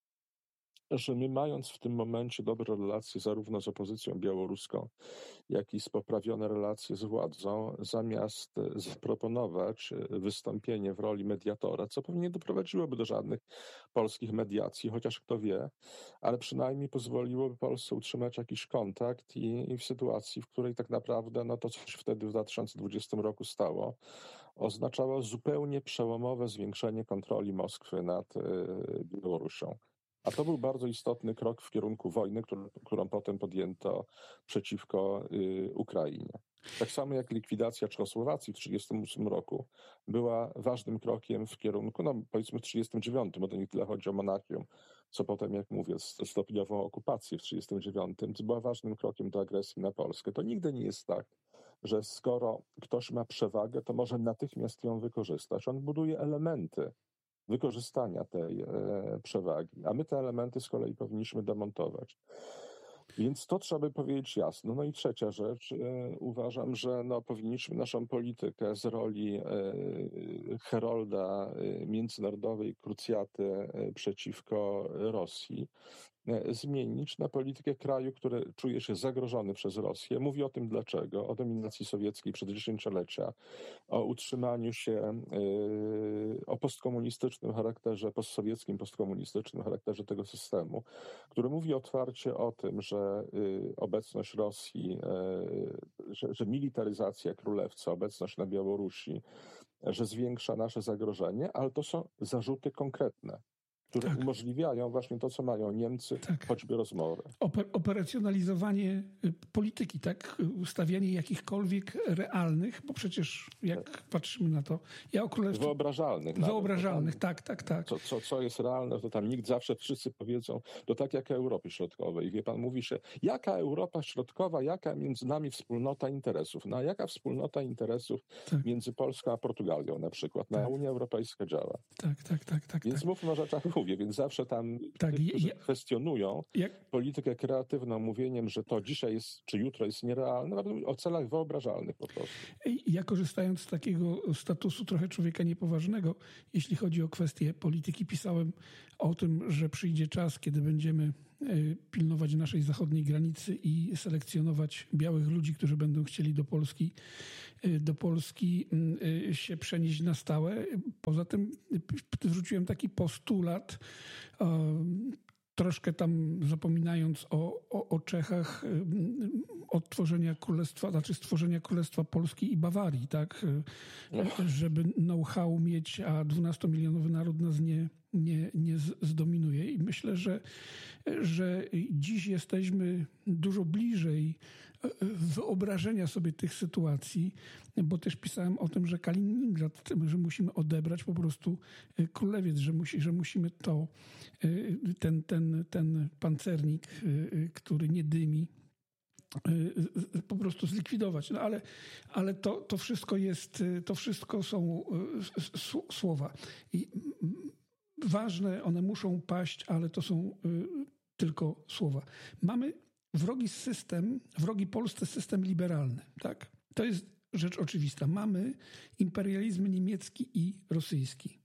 że my mając w tym momencie dobre relacje zarówno z opozycją białoruską, jak i z poprawione relacje z władzą, zamiast zaproponować wystąpienie w roli mediatora, co pewnie nie doprowadziłoby do żadnych polskich mediacji, chociaż kto wie, ale przynajmniej pozwoliłoby Polsce utrzymać jakiś kontakt i, i w sytuacji, w której tak naprawdę no to, co się wtedy w dwa tysiące dwudziestym roku stało, oznaczało zupełnie przełomowe zwiększenie kontroli Moskwy nad Białorusią. A to był bardzo istotny krok w kierunku wojny, którą, którą potem podjęto przeciwko y, Ukrainie. Tak samo jak likwidacja Czechosłowacji w tysiąc dziewięćset trzydziestym ósmym roku była ważnym krokiem w kierunku, no powiedzmy w tysiąc dziewięćset trzydziestym dziewiątym, bo to nie tyle chodzi o Monachium, co potem, jak mówię, stopniową okupację w tysiąc dziewięćset trzydziestym dziewiątym, co była ważnym krokiem do agresji na Polskę. To nigdy nie jest tak, że skoro ktoś ma przewagę, to może natychmiast ją wykorzystać. On buduje elementy wykorzystania tej e, przewagi, a my te elementy z kolei powinniśmy demontować. Więc to trzeba by powiedzieć jasno. No i trzecia rzecz, e, uważam, że no, powinniśmy naszą politykę z roli e, herolda e, międzynarodowej krucjaty e, przeciwko Rosji zmienić na politykę kraju, który czuje się zagrożony przez Rosję. Mówię o tym dlaczego. O dominacji sowieckiej przez dziesięciolecia, o utrzymaniu się, o postkomunistycznym charakterze, postsowieckim, postkomunistycznym charakterze tego systemu, który mówi otwarcie o tym, że obecność Rosji, że, że militaryzacja królewca, obecność na Białorusi, że zwiększa nasze zagrożenie, ale to są zarzuty konkretne. które Tak. umożliwiają właśnie to, co mają Niemcy, Tak. choćby rozmowy. Oper- operacjonalizowanie y, polityki, tak? Ustawianie jakichkolwiek realnych, bo przecież jak patrzymy na to, ja o królestwie... Wyobrażalnych. nawet, Wyobrażalnych, bo tam, tak, tak, tak. co, co, co jest realne, to tam nikt zawsze wszyscy powiedzą, to tak jak Europy Środkowej. Wie pan, mówi się, jaka Europa Środkowa, jaka między nami wspólnota interesów. No a jaka wspólnota interesów Tak. między Polską a Portugalią na przykład? Na Tak. Unia Europejska działa. Tak, tak, tak, tak. Więc tak. mówmy o rzeczach, mówię, więc zawsze tam Tak, tych, którzy ja- kwestionują Jak, politykę kreatywną mówieniem, że to dzisiaj jest, czy jutro jest nierealne, o celach wyobrażalnych po prostu. Ja korzystając z takiego statusu trochę człowieka niepoważnego, jeśli chodzi o kwestie polityki, pisałem o tym, że przyjdzie czas, kiedy będziemy y, pilnować naszej zachodniej granicy i selekcjonować białych ludzi, którzy będą chcieli do Polski, y, do Polski y, się przenieść na stałe. Poza tym y, wrzuciłem taki postulat, y, troszkę tam zapominając o, o, o Czechach, ym, od tworzenia królestwa, znaczy stworzenia Królestwa Polski i Bawarii, tak? Y, Żeby know-how mieć, a dwunastomilionowy naród nas nie, nie, nie z- zdominuje. I myślę, że, że dziś jesteśmy dużo bliżej y, wyobrażenia sobie tych sytuacji, bo też pisałem o tym, że Kaliningrad, że musimy odebrać po prostu y, królewiec, że, musi, że musimy to, y, ten, ten, ten pancernik, y, y, który nie dymi, y, y, po prostu zlikwidować. No ale, ale to, to wszystko jest, y, to wszystko są y, s- s- słowa. I mm, ważne, one muszą paść, ale to są y, tylko słowa. Mamy wrogi system, wrogi Polsce system liberalny, tak? To jest rzecz oczywista. Mamy imperializm niemiecki i rosyjski.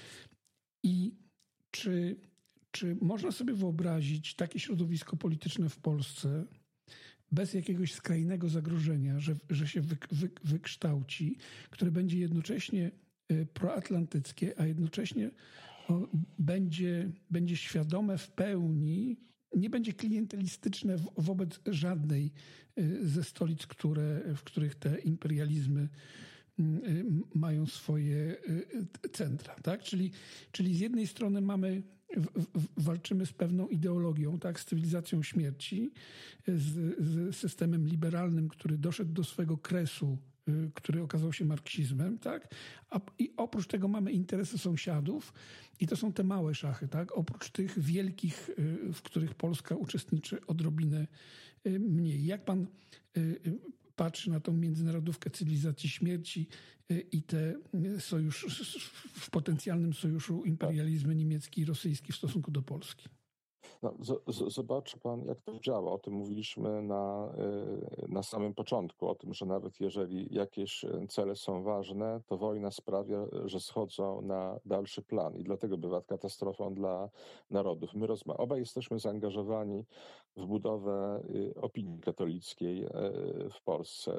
I czy, czy można sobie wyobrazić takie środowisko polityczne w Polsce bez jakiegoś skrajnego zagrożenia, że, że się wy, wy, wykształci, które będzie jednocześnie y, proatlantyckie, a jednocześnie o, będzie, będzie świadome w pełni, nie będzie klientelistyczne w, wobec żadnej y, ze stolic, które, w których te imperializmy y, y, mają swoje y, y, centra, tak? Czyli, czyli z jednej strony mamy, w, w, walczymy z pewną ideologią, tak? Z cywilizacją śmierci, z, z systemem liberalnym, który doszedł do swego kresu, y, który okazał się marksizmem, tak? A, I oprócz tego mamy interesy sąsiadów i to są te małe szachy, tak? Oprócz tych wielkich, y, w których Polska uczestniczy odrobinę y, mniej. Jak pan y, y, patrzy na tą międzynarodówkę cywilizacji śmierci y, i te y, sojusz, w potencjalnym sojuszu imperializmy niemiecki i rosyjski w stosunku do Polski? No, z, z, zobaczy pan, jak to działa. O tym mówiliśmy na, y, na samym początku, o tym, że nawet jeżeli jakieś cele są ważne, to wojna sprawia, że schodzą na dalszy plan i dlatego bywa katastrofą dla narodów. My rozma- obaj jesteśmy zaangażowani w budowę y, opinii katolickiej y, w Polsce,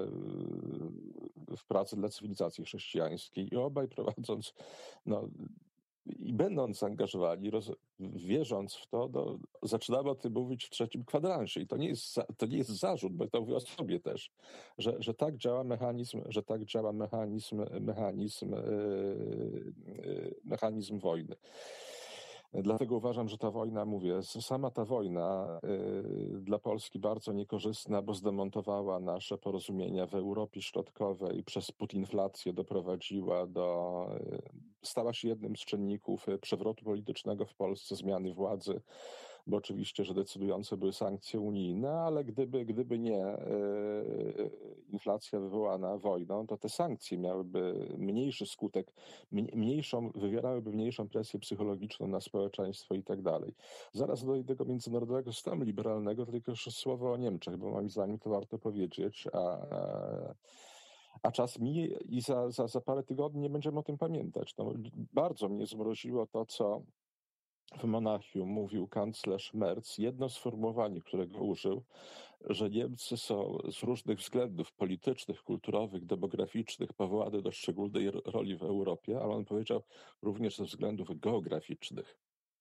y, w pracy dla cywilizacji chrześcijańskiej i obaj prowadząc no, i będąc zaangażowani, roz, wierząc w to, no, zaczynamy o tym mówić w trzecim kwadransie. I to nie jest, za- to nie jest zarzut, bo to mówię o sobie też, że, że tak działa mechanizm, że tak działa mechanizm, mechanizm, yy, yy, mechanizm wojny. Dlatego uważam, że ta wojna, mówię, sama ta wojna y, dla Polski bardzo niekorzystna, bo zdemontowała nasze porozumienia w Europie Środkowej, przez putinflację doprowadziła do, y, stała się jednym z czynników y, przewrotu politycznego w Polsce, zmiany władzy, bo oczywiście, że decydujące były sankcje unijne, ale gdyby, gdyby nie y, inflacja wywołana wojną, to te sankcje miałyby mniejszy skutek, mniejszą, wywierałyby mniejszą presję psychologiczną na społeczeństwo i tak dalej. Zaraz do tego międzynarodowego systemu liberalnego, tylko jeszcze słowo o Niemczech, bo moim zdaniem to warto powiedzieć, a, a czas minie i za, za, za parę tygodni nie będziemy o tym pamiętać. No, bardzo mnie zmroziło to, co w Monachium mówił kanclerz Merz, jedno sformułowanie, którego użył, że Niemcy są z różnych względów politycznych, kulturowych, demograficznych powołane do szczególnej roli w Europie, ale on powiedział również ze względów geograficznych.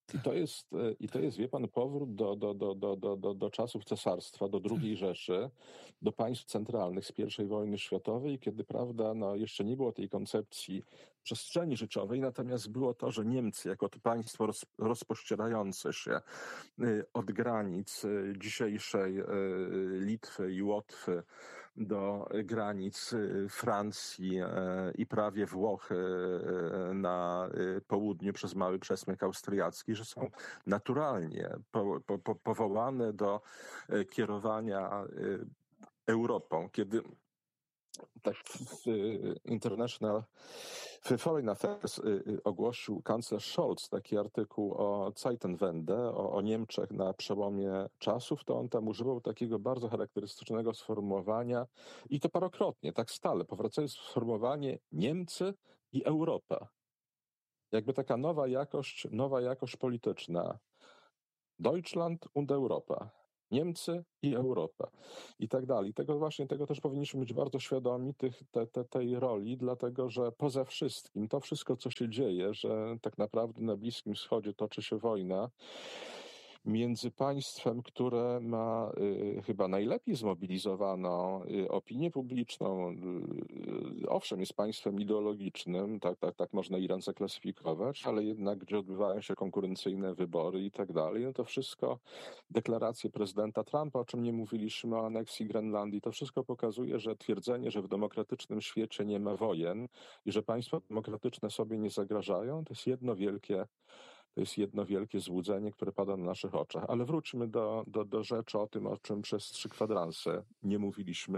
I to jest, i to jest, wie pan, powrót do, do, do, do, do, do, do czasów cesarstwa, do drugiej Rzeszy, do państw centralnych z pierwszej wojny światowej, kiedy, prawda, no, jeszcze nie było tej koncepcji przestrzeni życiowej, natomiast było to, że Niemcy jako to państwo roz, rozpościerające się od granic dzisiejszej Litwy i Łotwy do granic Francji i prawie Włoch na południu przez mały przesmyk austriacki, że są naturalnie po, po, po, powołane do kierowania Europą. Kiedy tak w International Foreign Affairs ogłosił kanclerz Scholz taki artykuł o Zeitenwende, o, o Niemczech na przełomie czasów, to on tam używał takiego bardzo charakterystycznego sformułowania i to parokrotnie, tak stale, powracając sformułowanie Niemcy i Europa. Jakby taka nowa jakość, nowa jakość polityczna. Deutschland und Europa. Niemcy i Europa i tak dalej. Tego właśnie, tego też powinniśmy być bardzo świadomi tych, te, te, tej roli, dlatego że poza wszystkim to wszystko, co się dzieje, że tak naprawdę na Bliskim Wschodzie toczy się wojna między państwem, które ma y, chyba najlepiej zmobilizowaną y, opinię publiczną. Y, owszem, jest państwem ideologicznym, tak, tak, tak można Iran zaklasyfikować, ale jednak gdzie odbywają się konkurencyjne wybory i tak dalej, no to wszystko, deklaracje prezydenta Trumpa, o czym nie mówiliśmy, o aneksji Grenlandii, to wszystko pokazuje, że twierdzenie, że w demokratycznym świecie nie ma wojen i że państwa demokratyczne sobie nie zagrażają, to jest jedno wielkie To jest jedno wielkie złudzenie, które pada na naszych oczach. Ale wróćmy do, do, do rzeczy o tym, o czym przez trzy kwadranse nie mówiliśmy.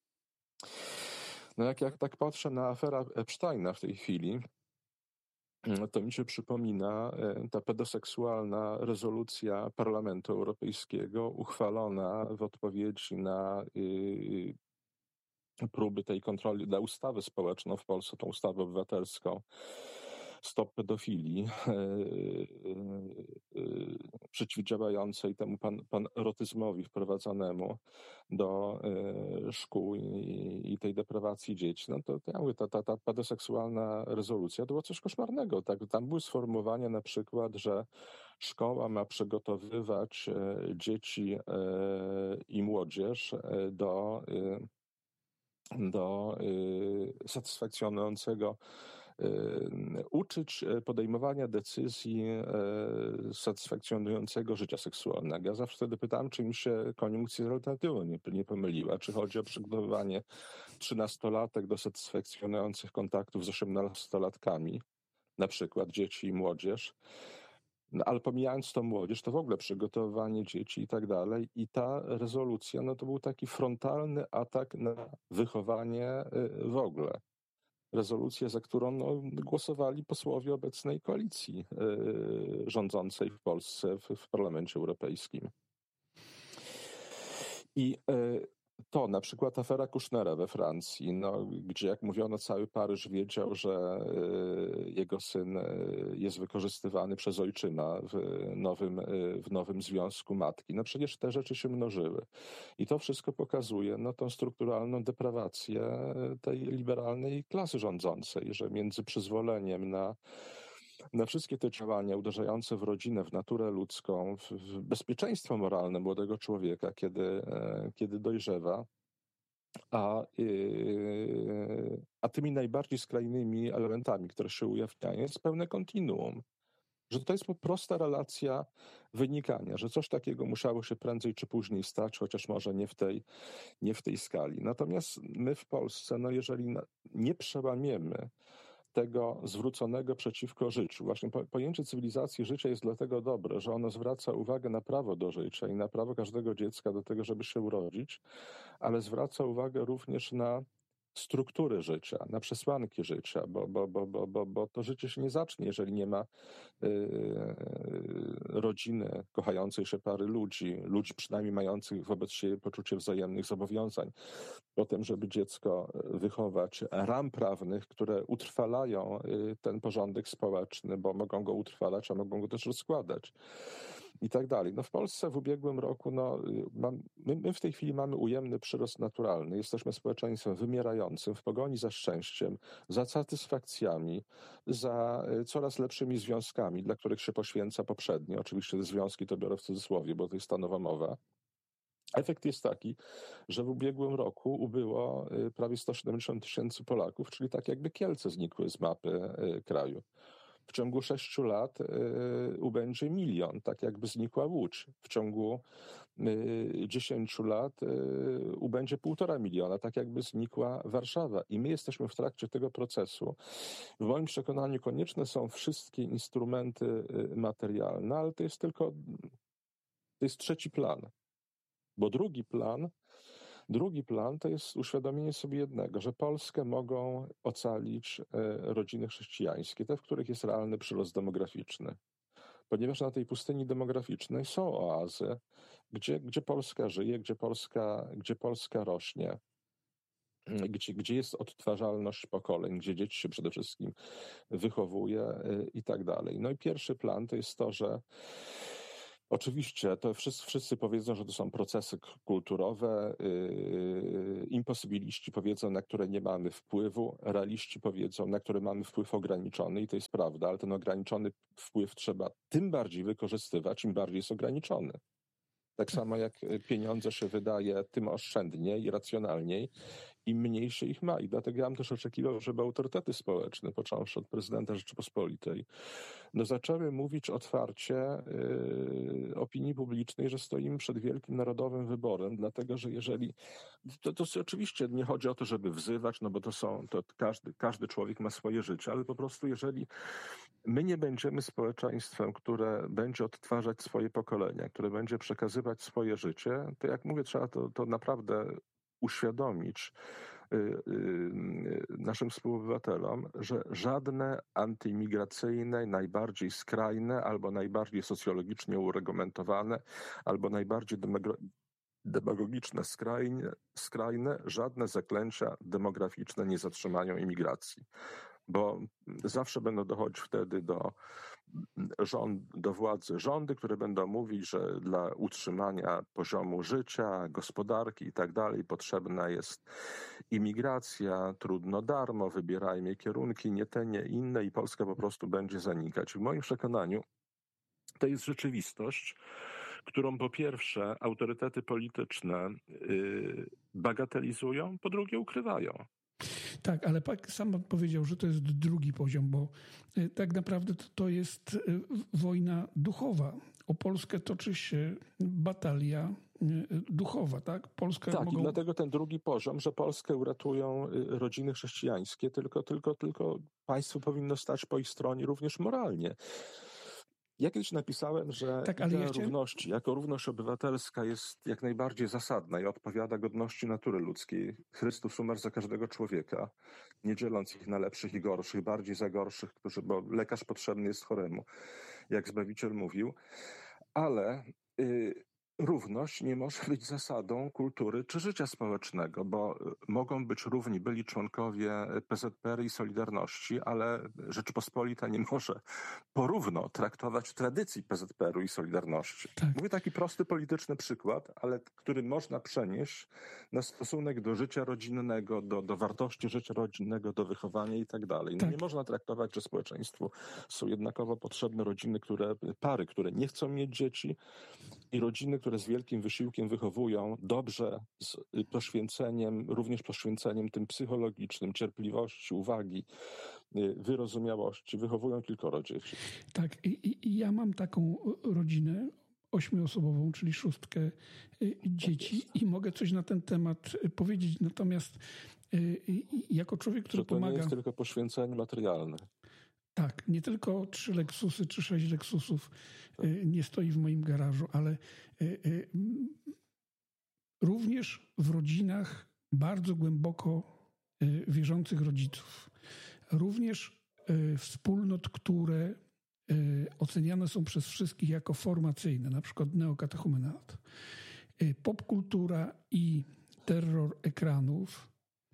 No jak, jak tak patrzę na aferę Epsteina w tej chwili, to mi się przypomina ta pedoseksualna rezolucja Parlamentu Europejskiego uchwalona w odpowiedzi na y, próby tej kontroli, na ustawę społeczną w Polsce, tą ustawę obywatelską Stop Pedofilii, przeciwdziałającej temu pan, panrotyzmowi wprowadzanemu do szkół i, i tej deprawacji dzieci. No to, to ja mówię, ta, ta, ta pedoseksualna rezolucja to było coś koszmarnego. Tak? Tam były sformułowania na przykład, że szkoła ma przygotowywać dzieci i młodzież do do y, satysfakcjonującego y, uczyć podejmowania decyzji y, satysfakcjonującego życia seksualnego. Ja zawsze wtedy pytałem, czy mi się koniunkcja z alternatywą nie, nie pomyliła, czy chodzi o przygotowywanie trzynastolatek do satysfakcjonujących kontaktów z osiemnastolatkami, na przykład dzieci i młodzież. No, ale pomijając tą młodzież, to w ogóle przygotowywanie dzieci i tak dalej. I ta rezolucja, no to był taki frontalny atak na wychowanie w ogóle. Rezolucję, za którą no, głosowali posłowie obecnej koalicji yy, rządzącej w Polsce, w, w Parlamencie Europejskim. I yy, to na przykład afera Kushnera we Francji, no, gdzie jak mówiono cały Paryż wiedział, że y, jego syn y, jest wykorzystywany przez ojczyma w nowym, y, w nowym związku matki. No przecież te rzeczy się mnożyły. I to wszystko pokazuje no, tą strukturalną deprawację tej liberalnej klasy rządzącej, że między przyzwoleniem na na wszystkie te działania uderzające w rodzinę, w naturę ludzką, w, w bezpieczeństwo moralne młodego człowieka, kiedy, e, kiedy dojrzewa, a, yy, a tymi najbardziej skrajnymi elementami, które się ujawniają, jest pełne kontinuum. Że to jest prosta relacja wynikania, że coś takiego musiało się prędzej czy później stać, chociaż może nie w tej, nie w tej skali. Natomiast my w Polsce, no jeżeli nie przełamiemy tego zwróconego przeciwko życiu. Właśnie pojęcie cywilizacji życia jest dlatego dobre, że ono zwraca uwagę na prawo do życia i na prawo każdego dziecka do tego, żeby się urodzić, ale zwraca uwagę również na struktury życia, na przesłanki życia, bo, bo, bo, bo, bo, bo to życie się nie zacznie, jeżeli nie ma yy, rodziny, kochającej się pary ludzi, ludzi przynajmniej mających wobec siebie poczucie wzajemnych zobowiązań. Potem, żeby dziecko wychować, ram prawnych, które utrwalają ten porządek społeczny, bo mogą go utrwalać, a mogą go też rozkładać. i tak dalej. No w Polsce w ubiegłym roku, no, mam, my, my w tej chwili mamy ujemny przyrost naturalny. Jesteśmy społeczeństwem wymierającym w pogoni za szczęściem, za satysfakcjami, za coraz lepszymi związkami, dla których się poświęca poprzednio. Oczywiście te związki to biorę w cudzysłowie, bo to jest stanowa mowa. Efekt jest taki, że w ubiegłym roku ubyło prawie sto siedemdziesiąt tysięcy Polaków, czyli tak jakby Kielce znikły z mapy kraju. W ciągu sześciu lat y, ubędzie milion, tak jakby znikła Łódź. W ciągu y, dziesięciu lat y, ubędzie półtora miliona, tak jakby znikła Warszawa. I my jesteśmy w trakcie tego procesu. W moim przekonaniu konieczne są wszystkie instrumenty y, materialne, ale to jest tylko, to jest trzeci plan. Bo drugi plan, drugi plan to jest uświadomienie sobie jednego, że Polskę mogą ocalić rodziny chrześcijańskie, te, w których jest realny przyrost demograficzny. Ponieważ na tej pustyni demograficznej są oazy, gdzie, gdzie Polska żyje, gdzie Polska, gdzie Polska rośnie, gdzie, gdzie jest odtwarzalność pokoleń, gdzie dzieci się przede wszystkim wychowuje i tak dalej. No i pierwszy plan to jest to, że oczywiście to wszyscy, wszyscy powiedzą, że to są procesy kulturowe, yy, imposybiliści powiedzą, na które nie mamy wpływu, realiści powiedzą, na które mamy wpływ ograniczony i to jest prawda, ale ten ograniczony wpływ trzeba tym bardziej wykorzystywać, im bardziej jest ograniczony. Tak samo jak pieniądze się wydaje, tym oszczędniej i racjonalniej, im mniej się ich ma. I dlatego ja bym też oczekiwał, żeby autorytety społeczne, począwszy od prezydenta Rzeczypospolitej, no zaczęły mówić otwarcie yy, opinii publicznej, że stoimy przed wielkim narodowym wyborem, dlatego że jeżeli, to, to oczywiście nie chodzi o to, żeby wzywać, no bo to są, to każdy, każdy człowiek ma swoje życie, ale po prostu jeżeli my nie będziemy społeczeństwem, które będzie odtwarzać swoje pokolenia, które będzie przekazywać swoje życie, to jak mówię, trzeba to, to naprawdę uświadomić y, y, naszym współobywatelom, że żadne antyimigracyjne, najbardziej skrajne albo najbardziej socjologicznie uregumentowane, albo najbardziej demagogiczne, skrajne, skrajne, żadne zaklęcia demograficzne nie zatrzymają imigracji. Bo zawsze będą dochodzić wtedy do, rząd, do władzy rządy, które będą mówić, że dla utrzymania poziomu życia, gospodarki i tak dalej potrzebna jest imigracja, trudno darmo, wybierajmy kierunki, nie te, nie inne i Polska po prostu będzie zanikać. W moim przekonaniu to jest rzeczywistość, którą po pierwsze autorytety polityczne yy, bagatelizują, po drugie ukrywają. Tak, ale sam pan powiedział, że to jest drugi poziom, bo tak naprawdę to, to jest wojna duchowa. O Polskę toczy się batalia duchowa, tak? Polska tak, mogą... i dlatego ten drugi poziom, że Polskę uratują rodziny chrześcijańskie, tylko, tylko, tylko państwo powinno stać po ich stronie również moralnie. Ja kiedyś napisałem, że tak, idea ale ja chciałem... równości jako równość obywatelska jest jak najbardziej zasadna i odpowiada godności natury ludzkiej. Chrystus umarł za każdego człowieka, nie dzieląc ich na lepszych i gorszych, bardziej za gorszych, którzy, bo lekarz potrzebny jest choremu, jak Zbawiciel mówił. Ale y, równość nie może być zasadą kultury czy życia społecznego, bo mogą być równi byli członkowie P Z P R i Solidarności, ale Rzeczypospolita nie może porówno traktować tradycji P Z P R u i Solidarności. Tak. Mówię taki prosty polityczny przykład, ale który można przenieść na stosunek do życia rodzinnego, do, do wartości życia rodzinnego, do wychowania i tak dalej. No tak. Nie można traktować, że społeczeństwu są jednakowo potrzebne rodziny, które, pary, które nie chcą mieć dzieci i rodziny, które z wielkim wysiłkiem wychowują, dobrze, z poświęceniem, również poświęceniem tym psychologicznym, cierpliwości, uwagi, wyrozumiałości, wychowują kilkoro dzieci. Tak, i, i ja mam taką rodzinę ośmioosobową, czyli szóstkę dzieci tak i mogę coś na ten temat powiedzieć, natomiast jako człowiek, który że to pomaga... nie jest tylko poświęcenie materialne. Tak, nie tylko trzy Lexusy czy sześć Lexusów nie stoi w moim garażu, ale również w rodzinach bardzo głęboko wierzących rodziców. Również wspólnot, które oceniane są przez wszystkich jako formacyjne, na przykład neokatechumenat. Popkultura i terror ekranów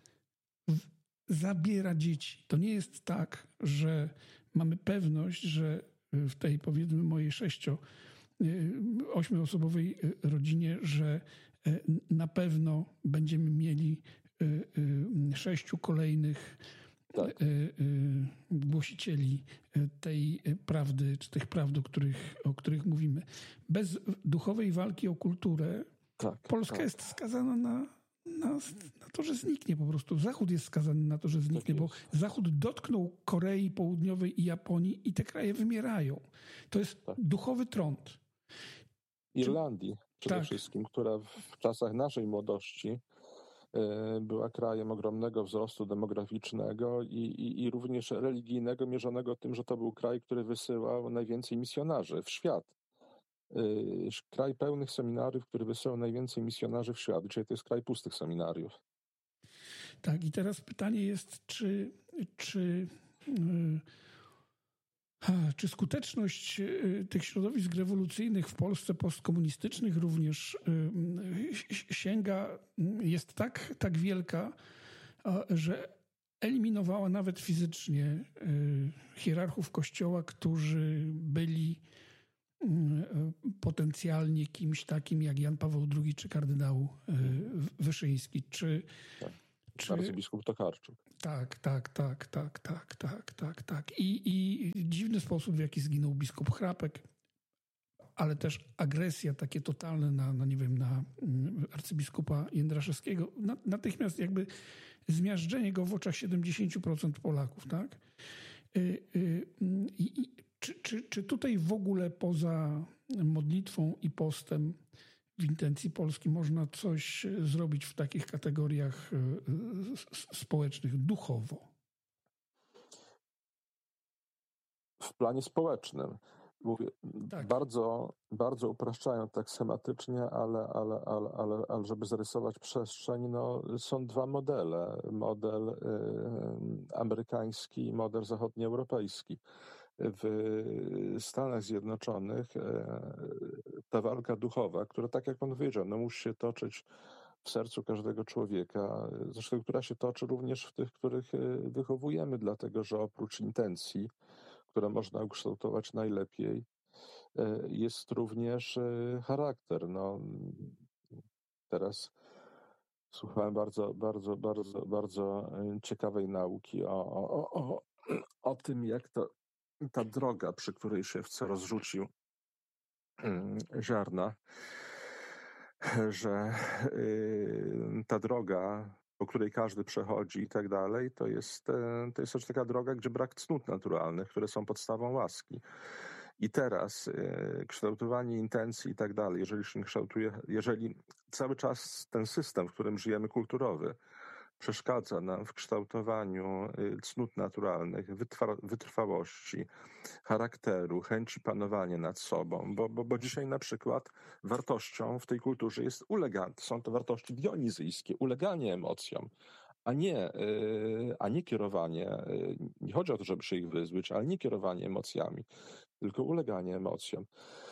zabiera dzieci. To nie jest tak, że mamy pewność, że w tej, powiedzmy, mojej sześcio ośmioosobowej rodzinie, że na pewno będziemy mieli sześciu kolejnych tak. głosicieli tej prawdy, czy tych prawd, o których, o których mówimy. Bez duchowej walki o kulturę tak, Polska tak. jest skazana na, na, na to, że zniknie po prostu. Zachód jest skazany na to, że zniknie, tak bo Zachód dotknął Korei Południowej i Japonii i te kraje wymierają. To jest tak. duchowy trąd. Irlandii przede tak. wszystkim, która w czasach naszej młodości była krajem ogromnego wzrostu demograficznego i, i, i również religijnego, mierzonego tym, że to był kraj, który wysyłał najwięcej misjonarzy w świat. Kraj pełnych seminariów, który wysyłał najwięcej misjonarzy w świat. Dzisiaj to jest kraj pustych seminariów. Tak, i teraz pytanie jest, czy, czy, yy, czy skuteczność tych środowisk rewolucyjnych w Polsce postkomunistycznych również yy, sięga, jest tak, tak wielka, że eliminowała nawet fizycznie yy, hierarchów Kościoła, którzy byli potencjalnie kimś takim jak Jan Paweł drugi czy kardynał Wyszyński. Czy, tak. czy... Arcybiskup Tokarczuk. Tak, tak, tak, tak, tak, tak, tak, tak. I, i dziwny sposób, w jaki zginął biskup Chrapek, ale też agresja takie totalne na, na nie wiem, na arcybiskupa Jędraszewskiego. Natychmiast jakby zmiażdżenie go w oczach siedemdziesięciu procent Polaków, tak? I, i Czy, czy, czy tutaj w ogóle poza modlitwą i postem w intencji Polski można coś zrobić w takich kategoriach społecznych, duchowo? W planie społecznym. Mówię, tak. bardzo, bardzo upraszczają tak schematycznie, ale, ale, ale, ale, ale żeby zarysować przestrzeń, no, są dwa modele. Model y, amerykański i model zachodnioeuropejski. W Stanach Zjednoczonych ta walka duchowa, która, tak jak pan powiedział, no musi się toczyć w sercu każdego człowieka, zresztą która się toczy również w tych, których wychowujemy, dlatego że oprócz intencji, które można ukształtować najlepiej, jest również charakter. No, teraz słuchałem bardzo, bardzo, bardzo, bardzo ciekawej nauki o, o, o, o tym, jak to ta droga, przy której szewca rozrzucił ziarna, że ta droga, po której każdy przechodzi i tak dalej, to jest, to jest też taka droga, gdzie brak cnót naturalnych, które są podstawą łaski. I teraz kształtowanie intencji i tak dalej, jeżeli się kształtuje, jeżeli cały czas ten system, w którym żyjemy, kulturowy, przeszkadza nam w kształtowaniu cnót naturalnych, wytrwa- wytrwałości, charakteru, chęci panowania nad sobą, bo, bo, bo dzisiaj na przykład wartością w tej kulturze jest uleganie, są to wartości dionizyjskie, uleganie emocjom, a nie, a nie kierowanie, nie chodzi o to, żeby się ich wyzbyć, ale nie kierowanie emocjami, tylko uleganie emocjom.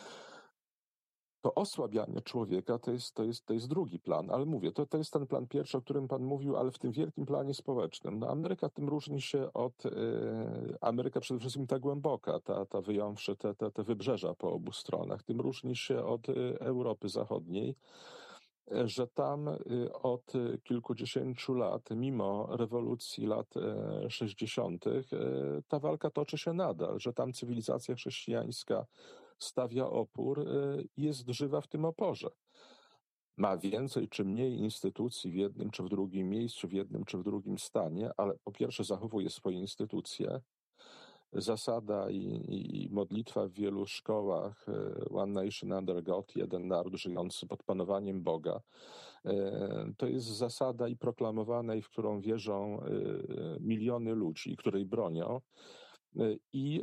To osłabianie człowieka to jest, to jest, to jest drugi plan, ale mówię, to, to jest ten plan pierwszy, o którym pan mówił, ale w tym wielkim planie społecznym. No Ameryka tym różni się od, yy, Ameryka przede wszystkim ta głęboka, ta, ta wyjąwszy te, te, te wybrzeża po obu stronach, tym różni się od yy, Europy Zachodniej, że tam yy, od kilkudziesięciu lat, mimo rewolucji lat yy, sześćdziesiątych, yy, ta walka toczy się nadal, że tam cywilizacja chrześcijańska stawia opór i jest żywa w tym oporze. Ma więcej czy mniej instytucji w jednym czy w drugim miejscu, w jednym czy w drugim stanie, ale po pierwsze zachowuje swoje instytucje. Zasada i, i modlitwa w wielu szkołach One Nation Under God, jeden naród żyjący pod panowaniem Boga, to jest zasada i proklamowana, i w którą wierzą miliony ludzi, której bronią. I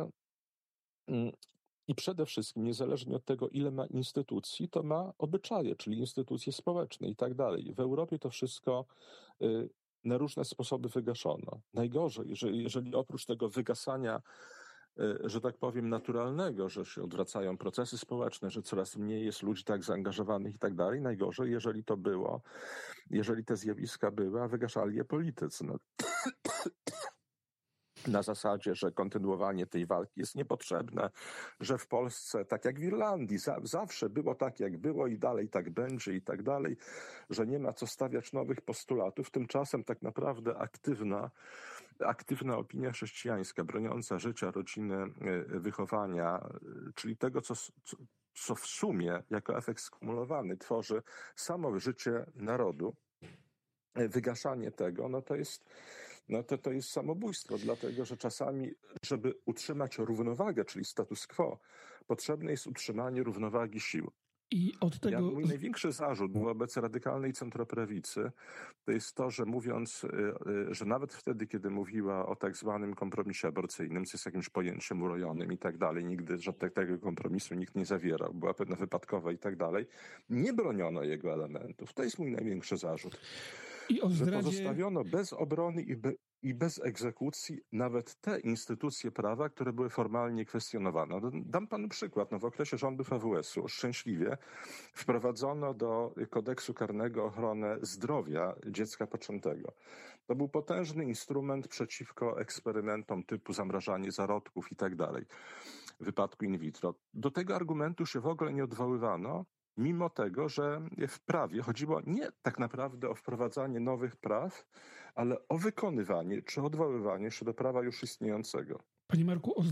I przede wszystkim, niezależnie od tego, ile ma instytucji, to ma obyczaje, czyli instytucje społeczne i tak dalej. W Europie to wszystko y, na różne sposoby wygaszono. Najgorzej, jeżeli, jeżeli oprócz tego wygasania, y, że tak powiem, naturalnego, że się odwracają procesy społeczne, że coraz mniej jest ludzi tak zaangażowanych i tak dalej, najgorzej, jeżeli to było, jeżeli te zjawiska były, a wygaszali je politycy. No. na zasadzie, że kontynuowanie tej walki jest niepotrzebne, że w Polsce, tak jak w Irlandii, za, zawsze było tak, jak było i dalej tak będzie i tak dalej, że nie ma co stawiać nowych postulatów. Tymczasem tak naprawdę aktywna, aktywna opinia chrześcijańska, broniąca życia, rodziny, wychowania, czyli tego, co, co, co w sumie jako efekt skumulowany tworzy samo życie narodu, wygaszanie tego, no to jest No to, to jest samobójstwo, dlatego że czasami, żeby utrzymać równowagę, czyli status quo, potrzebne jest utrzymanie równowagi sił. I od tego... Ja, mój największy zarzut wobec radykalnej centroprawicy to jest to, że mówiąc, że nawet wtedy, kiedy mówiła o tak zwanym kompromisie aborcyjnym, co jest jakimś pojęciem urojonym i tak dalej, nigdy żadnego kompromisu nikt nie zawierał, była pewna wypadkowa i tak dalej, nie broniono jego elementów. To jest mój największy zarzut. I o zdradzie... Że pozostawiono bez obrony i, be, i bez egzekucji nawet te instytucje prawa, które były formalnie kwestionowane. Dam panu przykład. No, w okresie rządów A W S-u szczęśliwie wprowadzono do kodeksu karnego ochronę zdrowia dziecka poczętego. To był potężny instrument przeciwko eksperymentom typu zamrażanie zarodków i tak dalej, w wypadku in vitro. Do tego argumentu się w ogóle nie odwoływano, mimo tego, że w prawie chodziło nie tak naprawdę o wprowadzanie nowych praw, ale o wykonywanie czy odwoływanie się do prawa już istniejącego. Panie Marku, o